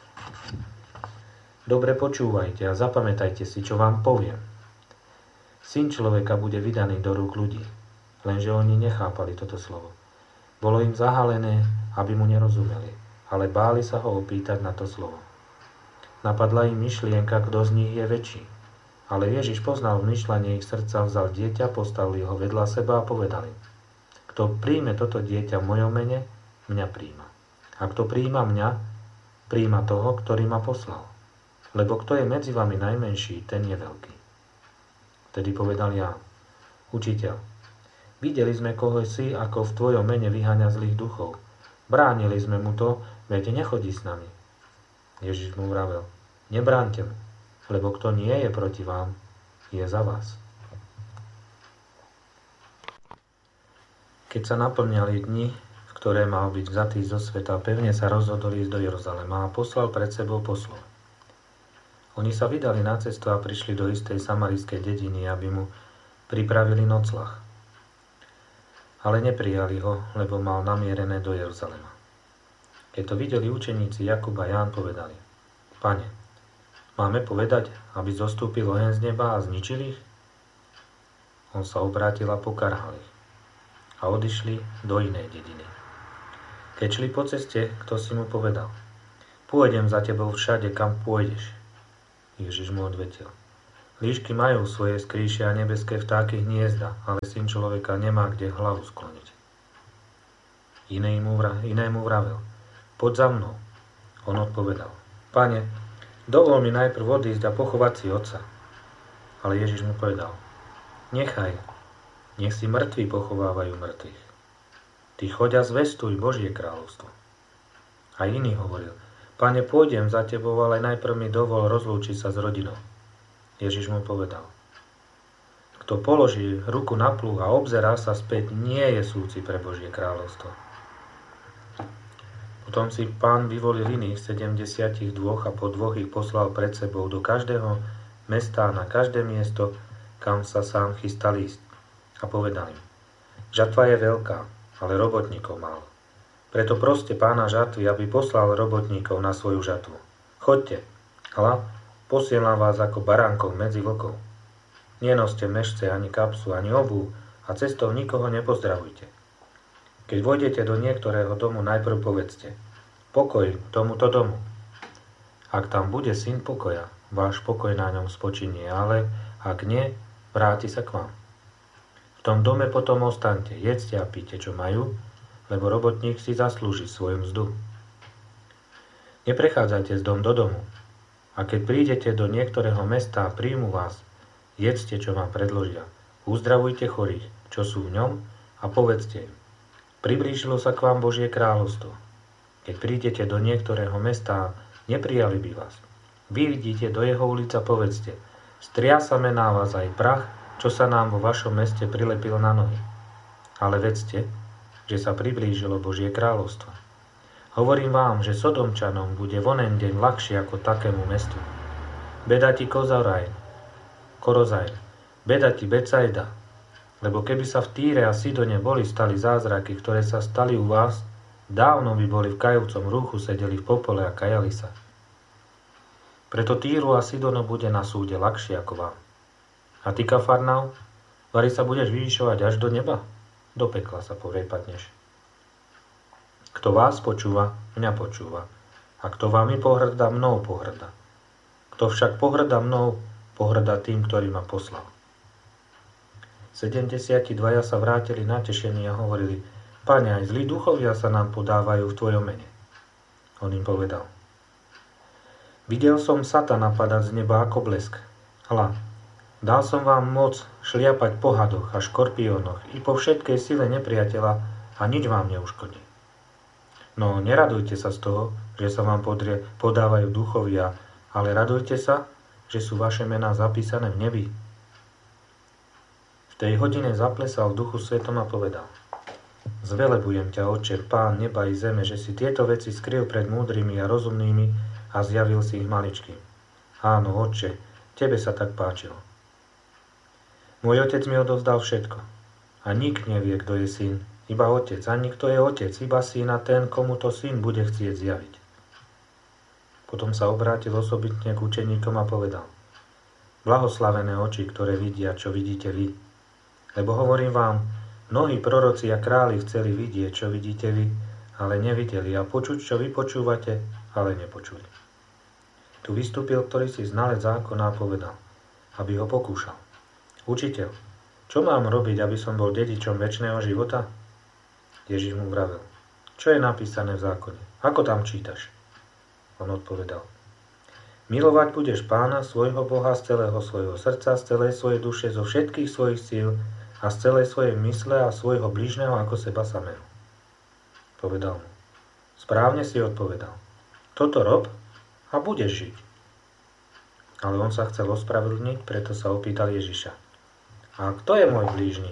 Dobre počúvajte a zapamätajte si, čo vám poviem. Syn človeka bude vydaný do rúk ľudí. Lenže oni nechápali toto slovo. Bolo im zahalené, aby mu nerozumeli, ale báli sa ho opýtať na to slovo. Napadla im myšlienka, kto z nich je väčší. Ale Ježiš poznal vmýšľanie ich srdca, vzal dieťa, postavil ho vedľa seba a povedal im: Kto príjme toto dieťa v mojom mene, mňa príjma. A kto príjma mňa, príjma toho, ktorý ma poslal. Lebo kto je medzi vami najmenší, ten je veľký. Vtedy povedal Ján: Učiteľ, videli sme koho si, ako v tvojom mene vyháňa zlých duchov. Bránili sme mu to, veď nechodí s nami. Ježiš mu vravel: Nebránte mu, lebo kto nie je proti vám, je za vás. Keď sa naplňali dni, v ktoré mal byť vzatý zo sveta, pevne sa rozhodol ísť do Jeruzalema a poslal pred sebou poslov. Oni sa vydali na cestu a prišli do istej samarijskej dediny, aby mu pripravili nocľah. Ale neprijali ho, lebo mal namierené do Jeruzalema. Keď to videli učeníci Jakub a Ján, povedali: Pane, máme povedať, aby zostúpil oheň z neba a zničil ich? On sa obrátil a pokarhal ich. A odišli do inej dediny. Keď šli po ceste, kto si mu povedal: Pôjdem za tebou všade, kam pôjdeš. Ježiš mu odvetil: Líšky majú svoje skrýše a nebeské vtáky hniezda, ale syn človeka nemá kde hlavu skloniť. Inému vravel: Poď za mnou. On odpovedal: Pane, dovol mi najprv odísť a pochovať si otca. Ale Ježiš mu povedal: Nechaj, nech si mŕtvi pochovávajú mŕtvych. Ty choď a zvestuj Božie kráľovstvo. A iný hovoril: Pane, pôjdem za tebou, ale najprv mi dovol rozlúčiť sa s rodinou. Ježiš mu povedal: Kto položí ruku na plúh a obzerá sa späť, nie je súci pre Božie kráľovstvo. Potom si Pán vyvolil iných 72 a po dvoch ich poslal pred sebou do každého mesta a na každé miesto, kam sa sám chystal ísť. A povedal im: Žatva je veľká, ale robotníkov málo. Preto proste Pána žatvy, aby poslal robotníkov na svoju žatvu. Choďte, hľa, posielam vás ako baránkov medzi vlkov. Nenoste mešce, ani kapsu, ani obuv a cestou nikoho nepozdravujte. Keď vojdete do niektorého domu, najprv povedzte: Pokoj tomuto domu. Ak tam bude syn pokoja, váš pokoj na ňom spočinie, ale ak nie, vráti sa k vám. V tom dome potom ostaňte, jedzte a píte, čo majú, lebo robotník si zaslúži svoju mzdu. Neprechádzajte z dom do domu. A keď prídete do niektorého mesta a príjmu vás, jedzte, čo vám predložia. Uzdravujte chorých, čo sú v ňom, a povedzte im: Priblížilo sa k vám Božie kráľovstvo. Keď prídete do niektorého mesta, neprijali by vás. Vy vidíte do jeho ulic a povedzte: Striasame na vás aj prach, čo sa nám vo vašom meste prilepil na nohy. Ale vedzte, že sa priblížilo Božie kráľovstvo. Hovorím vám, že Sodomčanom bude vonen deň ľahšie ako takému mestu. Beda ti Korozajn, beda ti Becajda, lebo keby sa v Týre a Sidone boli stali zázraky, ktoré sa stali u vás, dávno by boli v kajúcom rúchu sedeli v popole a kajali sa. Preto Týru a Sidono bude na súde ľahšie ako vám. A ty, Kafarnaum, vari sa budeš vyvyšovať až do neba? Do pekla sa prepadneš. Kto vás počúva, mňa počúva. A kto vami pohŕda, mnou pohŕda. Kto však pohŕda mnou, pohŕda tým, ktorý ma poslal. 72 sa vrátili natešení a hovorili: Pane, aj zlí duchovia sa nám podávajú v tvojom mene. On im povedal: Videl som Satana padať z neba ako blesk. Hľa, dal som vám moc šliapať po hadoch a škorpiónoch i po všetkej sile nepriateľa a nič vám neuškodí. No neradujte sa z toho, že sa vám podávajú duchovia, ale radujte sa, že sú vaše mená zapísané v nebi. V tej hodine zaplesal v Duchu Svetom a povedal: Zvelebujem ťa, Otče, Pán neba i zeme, že si tieto veci skryl pred múdrymi a rozumnými a zjavil si ich maličkým. Áno, Otče, tebe sa tak páčilo. Môj otec mi odovzdal všetko. A nik nevie, kto je syn, iba otec. Ani kto je otec, iba syn a ten, komu to syn bude chcieť zjaviť. Potom sa obrátil osobitne k učeníkom a povedal: Blahoslavené oči, ktoré vidia, čo vidíte vy. Lebo hovorím vám, mnohí proroci a králi chceli vidieť, čo vidíte vy, ale nevideli, a počuť, čo vy počúvate, ale nepočuli. Tu vystúpil ktorýsi znalec zákona a povedal, aby ho pokúšal: Učiteľ, čo mám robiť, aby som bol dedičom večného života? Ježiš mu vravel: Čo je napísané v zákone? Ako tam čítaš? On odpovedal: Milovať budeš Pána, svojho Boha, z celého svojho srdca, z celej svojej duše, zo všetkých svojich síl a z celej svojej mysle a svojho blížneho ako seba samého. Povedal mu: Správne si odpovedal. Toto rob a budeš žiť. Ale on sa chcel ospravedlniť, preto sa opýtal Ježiša: A kto je môj blížny?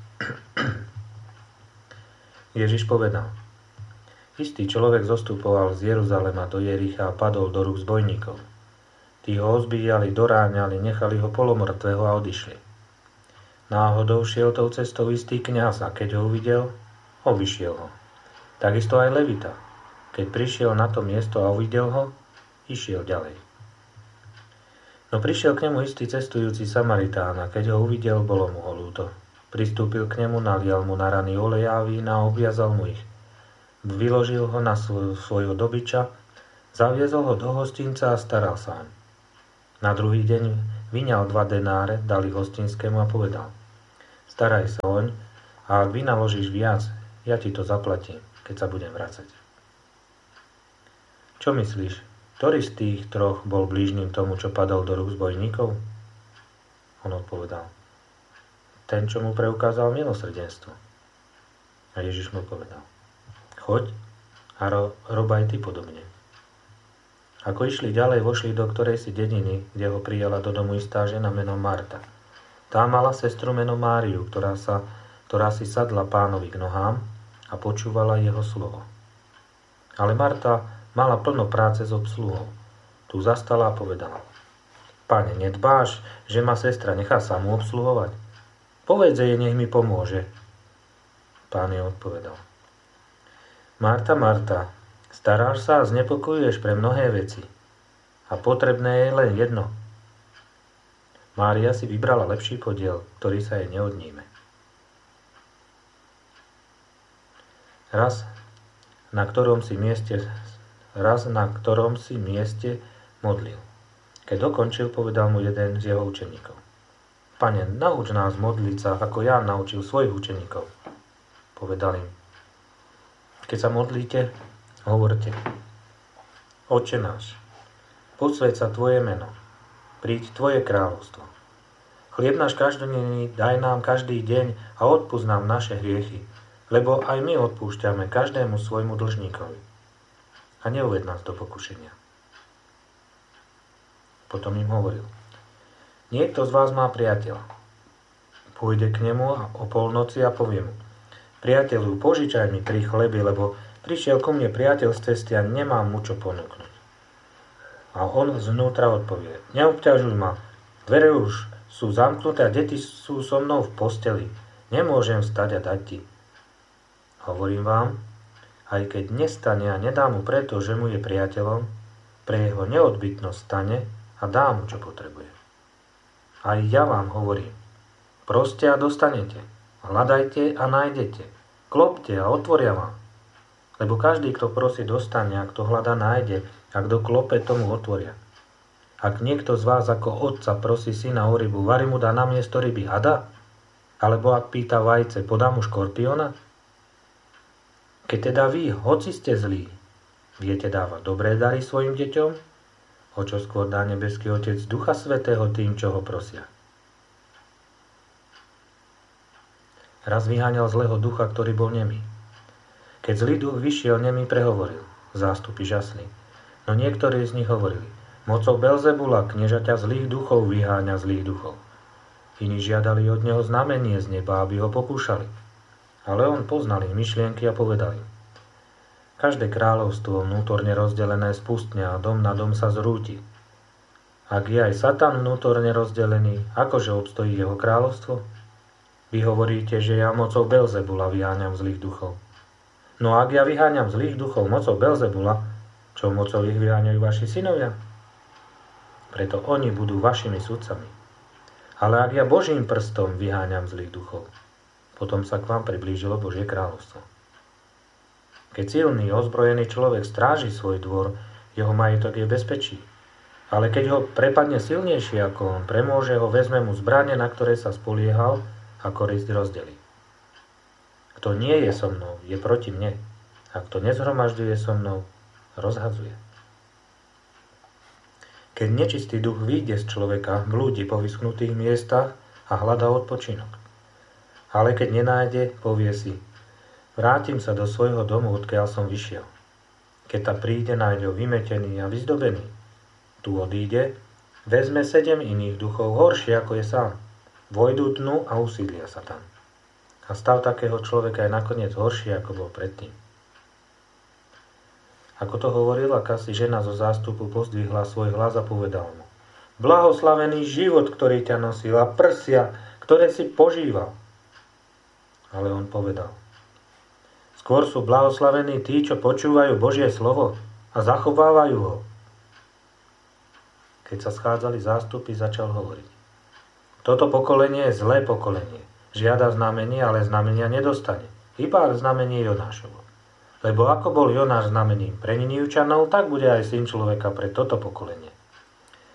Ježiš povedal: Istý človek zostupoval z Jeruzalema do Jericha a padol do rúk zbojníkov. Tí ho ozbíjali, doráňali, nechali ho polomrtvého a odišli. Náhodou šiel tou cestou istý kňaz a keď ho uvidel, obišiel ho. Takisto aj Levita. Keď prišiel na to miesto a uvidel ho, išiel ďalej. No prišiel k nemu istý cestujúci Samaritán a keď ho uvidel, bolo mu ho ľúto. Pristúpil k nemu, nalial mu na rany oleja a vína a obviazal mu ich. Vyložil ho na svojho dobyča, zaviezol ho do hostinca a staral sa oň. Na druhý deň vyňal 2 denáre, dal ich hostinskému a povedal: staraj sa oň a ak vynaložíš viac, ja ti to zaplatím, keď sa budem vracať. Čo myslíš, ktorý z tých 3 bol blížnym tomu, čo padol do rúk zbojníkov? On odpovedal: ten, čo mu preukázal milosrdenstvo. A Ježiš mu povedal: choď a rob aj ty podobne. Ako išli ďalej, vošli do ktorejsi dediny, kde ho prijala do domu istá žena menom Marta. Tá mala sestru menom Máriu, ktorá si sadla pánovi k nohám a počúvala jeho slovo. Ale Marta mala plno práce s obsluhou. Tu zastala a povedala: Pane, nedbáš, že ma sestra nechá samú obsluhovať? Povedz jej, nech mi pomôže. Pán jej odpovedal: Marta, Marta, staráš sa a znepokojuješ pre mnohé veci. A potrebné je len jedno. Mária si vybrala lepší podiel, ktorý sa jej neodníme. Raz, na ktorom si mieste modlil. Keď dokončil, povedal mu jeden z jeho učeníkov: Pane, nauč nás modliť sa, ako Ján naučil svojich učeníkov. Povedal im: keď sa modlíte, hovorte: Otče náš, posväť sa Tvoje meno, príď Tvoje kráľovstvo. Chlieb náš každodenný daj nám každý deň a odpusť nám naše hriechy, lebo aj my odpúšťame každému svojmu dlžníkovi. A neuved nás do pokušenia. Potom im hovoril: niekto z vás má priateľa. Pôjde k nemu o polnoci a povie mu: priateľu, požičaj mi 3 chleby, lebo prišiel ku mne priateľ z cesty a nemám mu čo ponúknuť. A on znútra odpovie: neobťažuj ma, dvere už sú zamknuté a deti sú so mnou v posteli. Nemôžem vstať a dať ti. Hovorím vám, aj keď nestane a nedá mu preto, že mu je priateľom, pre jeho neodbytnosť stane a dá mu, čo potrebuje. Aj ja vám hovorím: proste a dostanete, hľadajte a nájdete, klopte a otvoria vám. Lebo každý, kto prosí, dostane, a kto hľada, nájde, a kto klope, tomu otvoria. Ak niekto z vás ako otca prosí syna o rybu, vari mu dá namiesto ryby hada? Alebo ak pýta vajce, podá mu škorpiona? Keď teda vy, hoci ste zlí, viete dávať dobré dary svojim deťom, o čo skôr dá nebeský Otec Ducha Svätého tým, čo ho prosia. Raz vyháňal zlého ducha, ktorý bol nemý. Keď zlý duch vyšiel, nemý prehovoril. Zástupy žasli. No niektorí z nich hovorili: mocou Belzebula, kniežaťa zlých duchov, vyháňa zlých duchov. Iní žiadali od neho znamenie z neba, aby ho pokúšali. Ale on poznal ich myšlienky a povedal im: každé kráľovstvo vnútorne rozdelené spustne a dom na dom sa zrúti. Ak je aj Satan vnútorne rozdelený, akože obstojí jeho kráľovstvo? Vy hovoríte, že ja mocou Belzebula vyháňam zlých duchov. No ak ja vyháňam zlých duchov mocou Belzebula, čo mocou ich vyháňajú vaši synovia? Preto oni budú vašimi sudcami. Ale ak ja Božím prstom vyháňam zlých duchov, potom sa k vám priblížilo Božie kráľovstvo. Keď silný, ozbrojený človek stráži svoj dvor, jeho majetok je v bezpečí. Ale keď ho prepadne silnejší ako on, premôže ho, vezme mu zbrane, na ktoré sa spoliehal, a korisť rozdelí. Kto nie je so mnou, je proti mne. A kto nezhromažďuje so mnou, rozhadzuje. Keď nečistý duch vyjde z človeka, blúdi po vyschnutých miestach a hľadá odpočinok. Ale keď nenájde, povie si: vrátim sa do svojho domu, odkiaľ som vyšiel. Keď tam príde, nájde ho vymetený a vyzdobený. Tu odíde, vezme 7 iných duchov, horšie ako je sám. Vojdu dnu a usídlia sa tam. A stav takého človeka je nakoniec horší, ako bol predtým. Ako to hovorila, akási žena zo zástupu pozdvihla svoj hlas a povedal mu: blahoslavený život, ktorý ťa nosil, a prsia, ktoré si požíval. Ale on povedal: skôr sú blahoslavení tí, čo počúvajú Božie slovo a zachovávajú ho. Keď sa schádzali zástupy, začal hovoriť: toto pokolenie je zlé pokolenie. Žiada znamenie, ale znamenia nedostane. Iba znamenie Jonášovo. Lebo ako bol Jonáš znamením pre Ninivčanov, tak bude aj syn človeka pre toto pokolenie.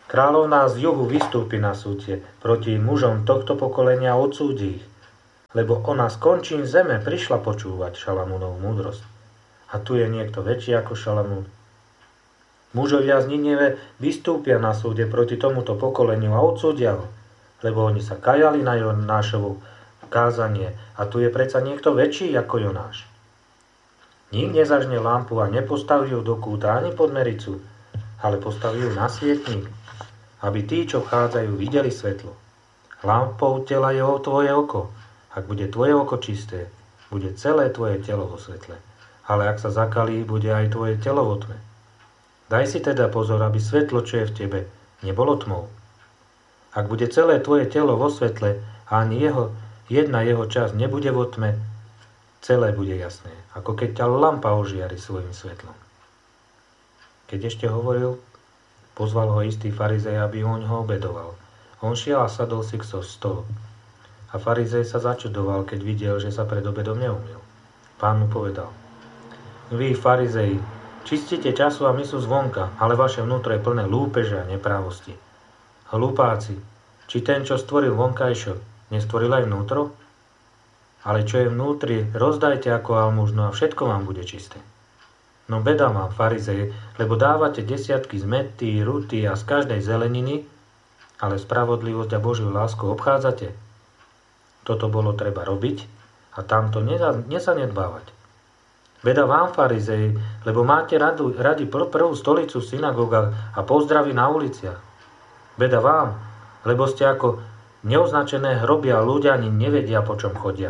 Kráľovná z juhu vystúpi na súde proti mužom tohto pokolenia a odsúdi ich, lebo ona z končín zeme prišla počúvať Šalamúnovú múdrosť. A tu je niekto väčší ako Šalamún. Mužovia z Nineve vystúpia na súde proti tomuto pokoleniu a odsúdia ho, lebo oni sa kajali na Jonášovu kázanie a tu je predsa niekto väčší ako Jonáš. Nik nezažne lampu a nepostaví ju do kúta ani pod mericu, ale postaví ju na svietnik, aby tí, čo vchádzajú, videli svetlo. Lampou tela je tvoje oko. Ak bude tvoje oko čisté, bude celé tvoje telo vo svetle. Ale ak sa zakalí, bude aj tvoje telo vo tme. Daj si teda pozor, aby svetlo, čo je v tebe, nebolo tmou. Ak bude celé tvoje telo vo svetle a ani jedna jeho časť nebude vo tme, celé bude jasné, ako keď ťa lampa ožiari svojim svetlom. Keď ešte hovoril, pozval ho istý farizej, aby ho obedoval. On šiel a sadol si k stolu. A farizej sa začudoval, keď videl, že sa pred obedom neumiel. Pán mu povedal: Vy, farizeji, čistíte času a myslu zvonka, ale vaše vnútro je plné lúpeže a neprávosti. Hlupáci, či ten, čo stvoril vonkajšok, nestvoril aj vnútro? Ale čo je vnútri, rozdajte ako almužnu a všetko vám bude čisté. No beda vám, farizeji, lebo dávate desiatky z mäty, ruty a z každej zeleniny, ale spravodlivosť a Božiu lásku obchádzate. Toto bolo treba robiť a tamto nezanedbávať. Beda vám, farizeji, lebo máte radi prvú stolicu v synagógach a pozdravy na uliciach. Beda vám, lebo ste ako neoznačené hroby a ľudia ani nevedia, po čom chodia.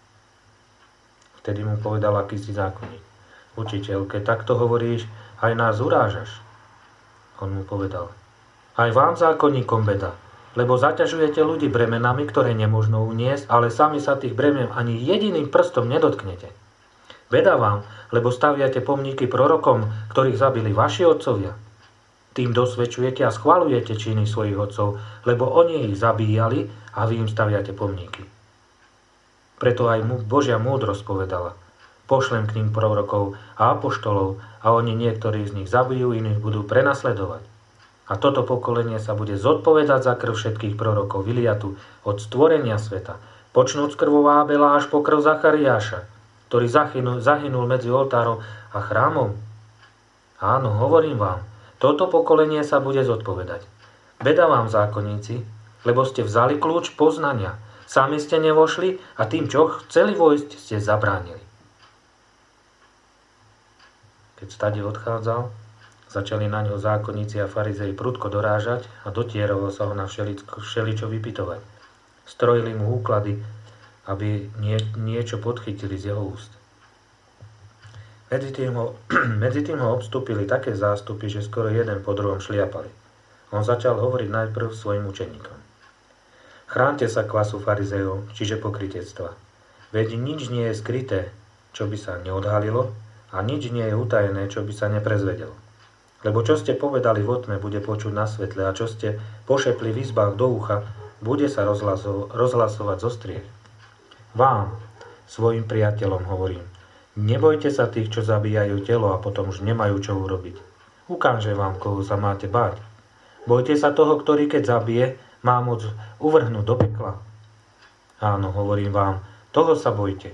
Vtedy mu povedal akýsi zákonník: Učiteľ, keď takto hovoríš, aj nás urážaš. On mu povedal: Aj vám, zákonníkom, beda, lebo zaťažujete ľudí bremenami, ktoré nemožno uniesť, ale sami sa tých bremen ani jediným prstom nedotknete. Beda vám, lebo staviate pomníky prorokom, ktorých zabili vaši otcovia. Tým dosvedčujete a schvaľujete činy svojich otcov, lebo oni ich zabíjali a vy im staviate pomníky. Preto aj Božia múdrosť povedala: Pošlem k ním prorokov a apoštolov a oni niektorí z nich zabijú, iných budú prenasledovať. A toto pokolenie sa bude zodpovedať za krv všetkých prorokov Iliatu od stvorenia sveta, počnúc krvou Ábela až po krv Zachariáša, ktorý zahynul medzi oltárom a chrámom. Áno, hovorím vám, toto pokolenie sa bude zodpovedať. Beda vám, zákonníci, lebo ste vzali kľúč poznania, sami ste nevošli a tým, čo chceli vojsť, ste zabránili. Keď stade odchádzal, začali na ňo zákonníci a farizei prudko dorážať a dotieralo sa ho na všeličo vypytovať. Strojili mu úklady, aby niečo podchytili z jeho úst. Medzi tým ho obstúpili také zástupy, že skoro jeden po druhom šliapali. On začal hovoriť najprv svojim učeníkom: Chránte sa kvasu farizejov, čiže pokrytectva. Veď nič nie je skryté, čo by sa neodhalilo, a nič nie je utajené, čo by sa neprezvedelo. Lebo čo ste povedali vo tme, bude počuť na svetle, a čo ste pošepli v izbách do ucha, bude sa rozhlasovať zo striech. Vám, svojim priateľom, hovorím: nebojte sa tých, čo zabíjajú telo a potom už nemajú čo urobiť. Ukáže vám, koho sa máte báť. Bojte sa toho, ktorý keď zabije, má moc uvrhnúť do pekla. Áno, hovorím vám, toho sa bojte.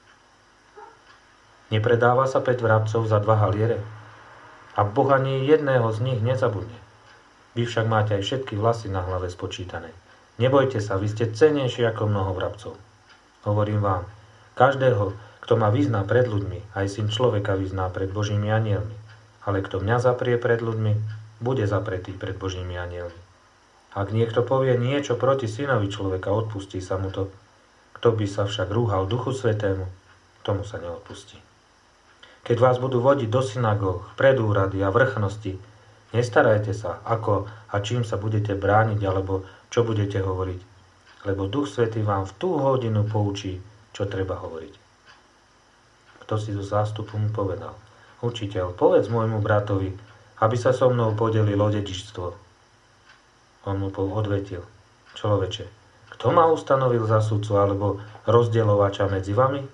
Nepredáva sa 5 vrabcov za 2 haliere? A Boh ani jedného z nich nezabudne. Vy však máte aj všetky vlasy na hlave spočítané. Nebojte sa, vy ste cennejší ako mnoho vrabcov. Hovorím vám, každého, kto ma vyzná pred ľuďmi, aj Syn človeka vyzná pred Božími anielmi. Ale kto mňa zaprie pred ľuďmi, bude zapretý pred Božími anielmi. Ak niekto povie niečo proti Synovi človeka, odpustí sa mu to. Kto by sa však rúhal Duchu Svätému, tomu sa neodpustí. Keď vás budú vodiť do synagóg, pred úrady a vrchnosti, nestarajte sa, ako a čím sa budete brániť, alebo čo budete hovoriť, lebo Duch Svätý vám v tú hodinu poučí, čo treba hovoriť. Kto si zo zástupu mu povedal: Učiteľ, povedz môjmu bratovi, aby sa so mnou podelil o dedičstvo. On mu odvetil: Človeče, kto ma ustanovil za sudcu alebo rozdielovača medzi vami?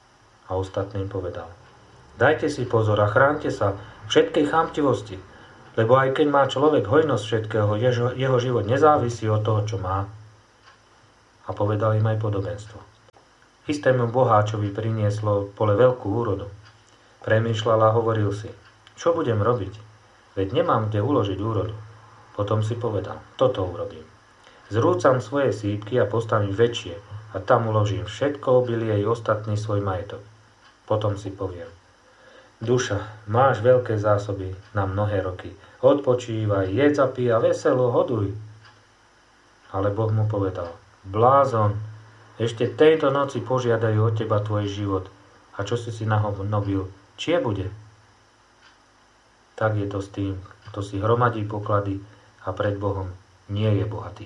A ostatným povedal: Dajte si pozor a chránte sa všetkej chamtivosti, Lebo aj keď má človek hojnosť všetkého, jeho život nezávisí od toho, čo má. A povedal im aj podobenstvo. Istému boháčovi prinieslo pole veľkú úrodu. Premýšľal a hovoril si, čo budem robiť? Veď nemám kde uložiť úrodu. Potom si povedal, toto urobím. Zrúcam svoje sípky a postavím väčšie a tam uložím všetko obilie i ostatný svoj majetok. Potom si poviem, duša, máš veľké zásoby na mnohé roky. Odpočívaj, jedz a pí a veselo hoduj. Ale Boh mu povedal, blázon, ešte tejto noci požiadajú od teba tvoj život. A čo si nahobil, čie bude? Tak je to s tým, kto si hromadí poklady a pred Bohom nie je bohatý.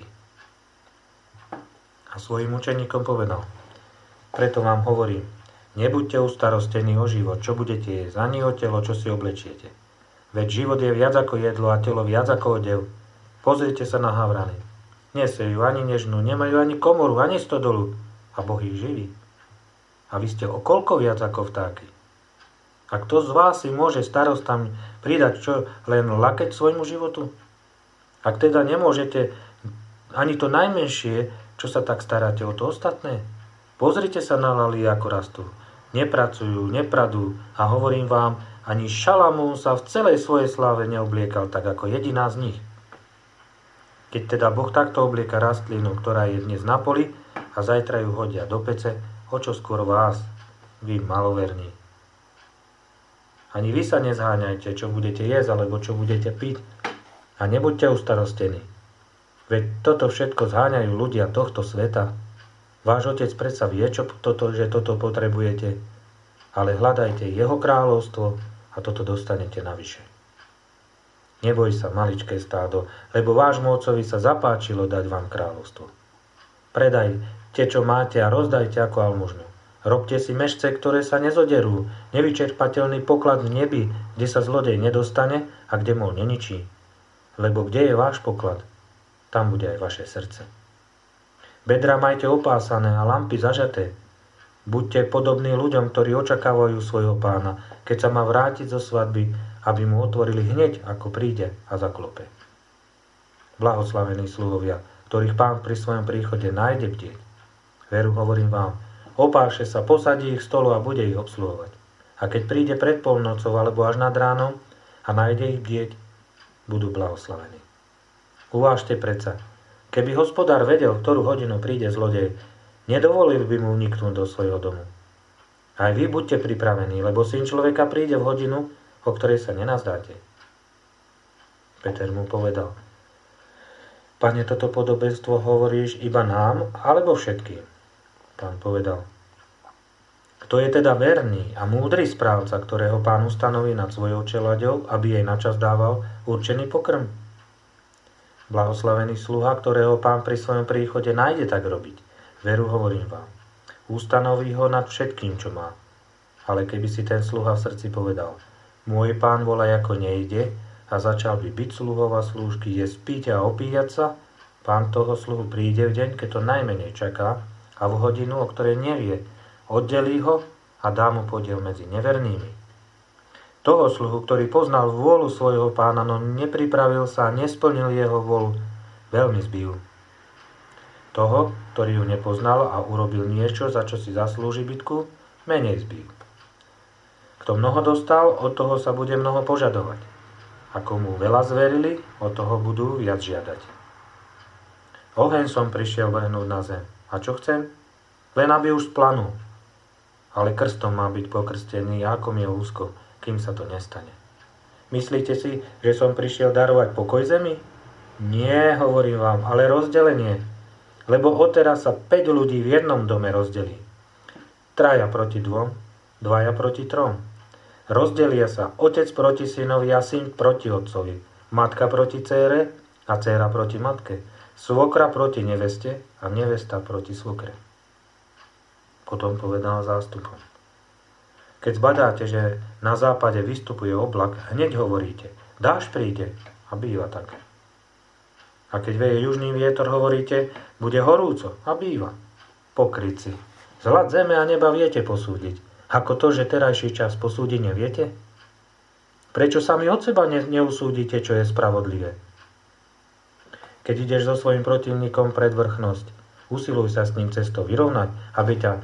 A svojim učeníkom povedal, preto vám hovorím, nebuďte ustarostení o život, čo budete jesť, ani o telo, čo si oblečiete. Veď život je viac ako jedlo a telo viac ako odev. Pozrite sa na havrany. Nesejú ani nežnú, nemajú ani komoru, ani stodolu. A Boh ich živí. A vy ste o koľko viac ako vtáky. A kto z vás si môže starostami pridať čo len lakeť svojmu životu? Ak teda nemôžete ani to najmenšie, čo sa tak staráte o to ostatné? Pozrite sa na laly, ako rastú. Nepracujú, nepradú a hovorím vám, ani Šalamún sa v celej svojej sláve neobliekal tak ako jediná z nich. Keď teda Boh takto oblieka rastlinu, ktorá je dnes na poli a zajtra ju hodia do pece, o čo skôr vás, vy maloverní. Ani vy sa nezháňajte, čo budete jesť alebo čo budete piť a nebuďte ustarostení. Veď toto všetko zháňajú ľudia tohto sveta. Váš Otec predsa vie, že toto potrebujete, ale hľadajte jeho kráľovstvo a toto dostanete navyše. Neboj sa, maličké stádo, lebo vášmu Otcovi sa zapáčilo dať vám kráľovstvo. Predajte, čo máte a rozdajte ako almužnu. Robte si mešce, ktoré sa nezoderú, nevyčerpateľný poklad v nebi, kde sa zlodej nedostane a kde mol neničí. Lebo kde je váš poklad, tam bude aj vaše srdce. Bedra majte opásané a lampy zažaté. Buďte podobní ľuďom, ktorí očakávajú svojho pána, keď sa má vrátiť zo svadby, aby mu otvorili hneď, ako príde a zaklope. Blahoslavení sluhovia, ktorých pán pri svojom príchode nájde bdieť. Veru hovorím vám, opáše sa, posadí ich stolu a bude ich obsluhovať. A keď príde pred polnocou alebo až nad ránom a nájde ich bdieť, budú blahoslavení. Uvážte predsa, keby hospodár vedel, v ktorú hodinu príde zlodej, nedovolil by mu vniknúť do svojho domu. Aj vy buďte pripravení, lebo Syn človeka príde v hodinu, o ktorej sa nenazdáte. Peter mu povedal, Pane, toto podobenstvo hovoríš iba nám, alebo všetkým? Pán povedal, kto je teda verný a múdry správca, ktorého pán ustanoví nad svojou čeľaďou, aby jej načas dával určený pokrm? Blahoslavený sluha, ktorého pán pri svojom príchode nájde tak robiť. Veru hovorím vám, ustanoví ho nad všetkým, čo má. Ale keby si ten sluha v srdci povedal, môj pán volaj ako nejde a začal by byť sluhov a slúžky, jesť, piť a opíjať sa, pán toho sluhu príde v deň, keď to najmenej čaká a v hodinu, o ktorej nevie, oddelí ho a dá mu podiel medzi nevernými. Toho sluhu, ktorý poznal vôľu svojho pána, no nepripravil sa a nesplnil jeho vôľu, veľmi zbil. Toho, ktorý ju nepoznal a urobil niečo, za čo si zaslúži bitku, menej zbil. Kto mnoho dostal, od toho sa bude mnoho požadovať. A komu veľa zverili, od toho budú viac žiadať. Oheň som prišiel vrhnúť na zem. A čo chcem? Len aby už splanul. Ale krstom má byť pokrstený, ako je úzko, kým sa to nestane. Myslíte si, že som prišiel darovať pokoj zemi? Nie, hovorím vám, ale rozdelenie. Lebo odteraz sa 5 ľudí v jednom dome rozdelí. 3 proti 2, 2 proti 3. Rozdelia sa otec proti synovi a syn proti otcovi, matka proti dcére a dcéra proti matke, svokra proti neveste a nevesta proti svokre. Potom povedal zástupom. Keď zbadáte, že na západe vystupuje oblak, hneď hovoríte, dážď príde a býva tak. A keď veje južný vietor, hovoríte, bude horúco a býva. Pokrytci, zhľad zeme a neba viete posúdiť, ako to, že terajší čas posúdiť neviete? Prečo sami od seba neusúdite, čo je spravodlivé? Keď ideš so svojím protivníkom pred vrchnosť, usiluj sa s ním cestou vyrovnať, aby ťa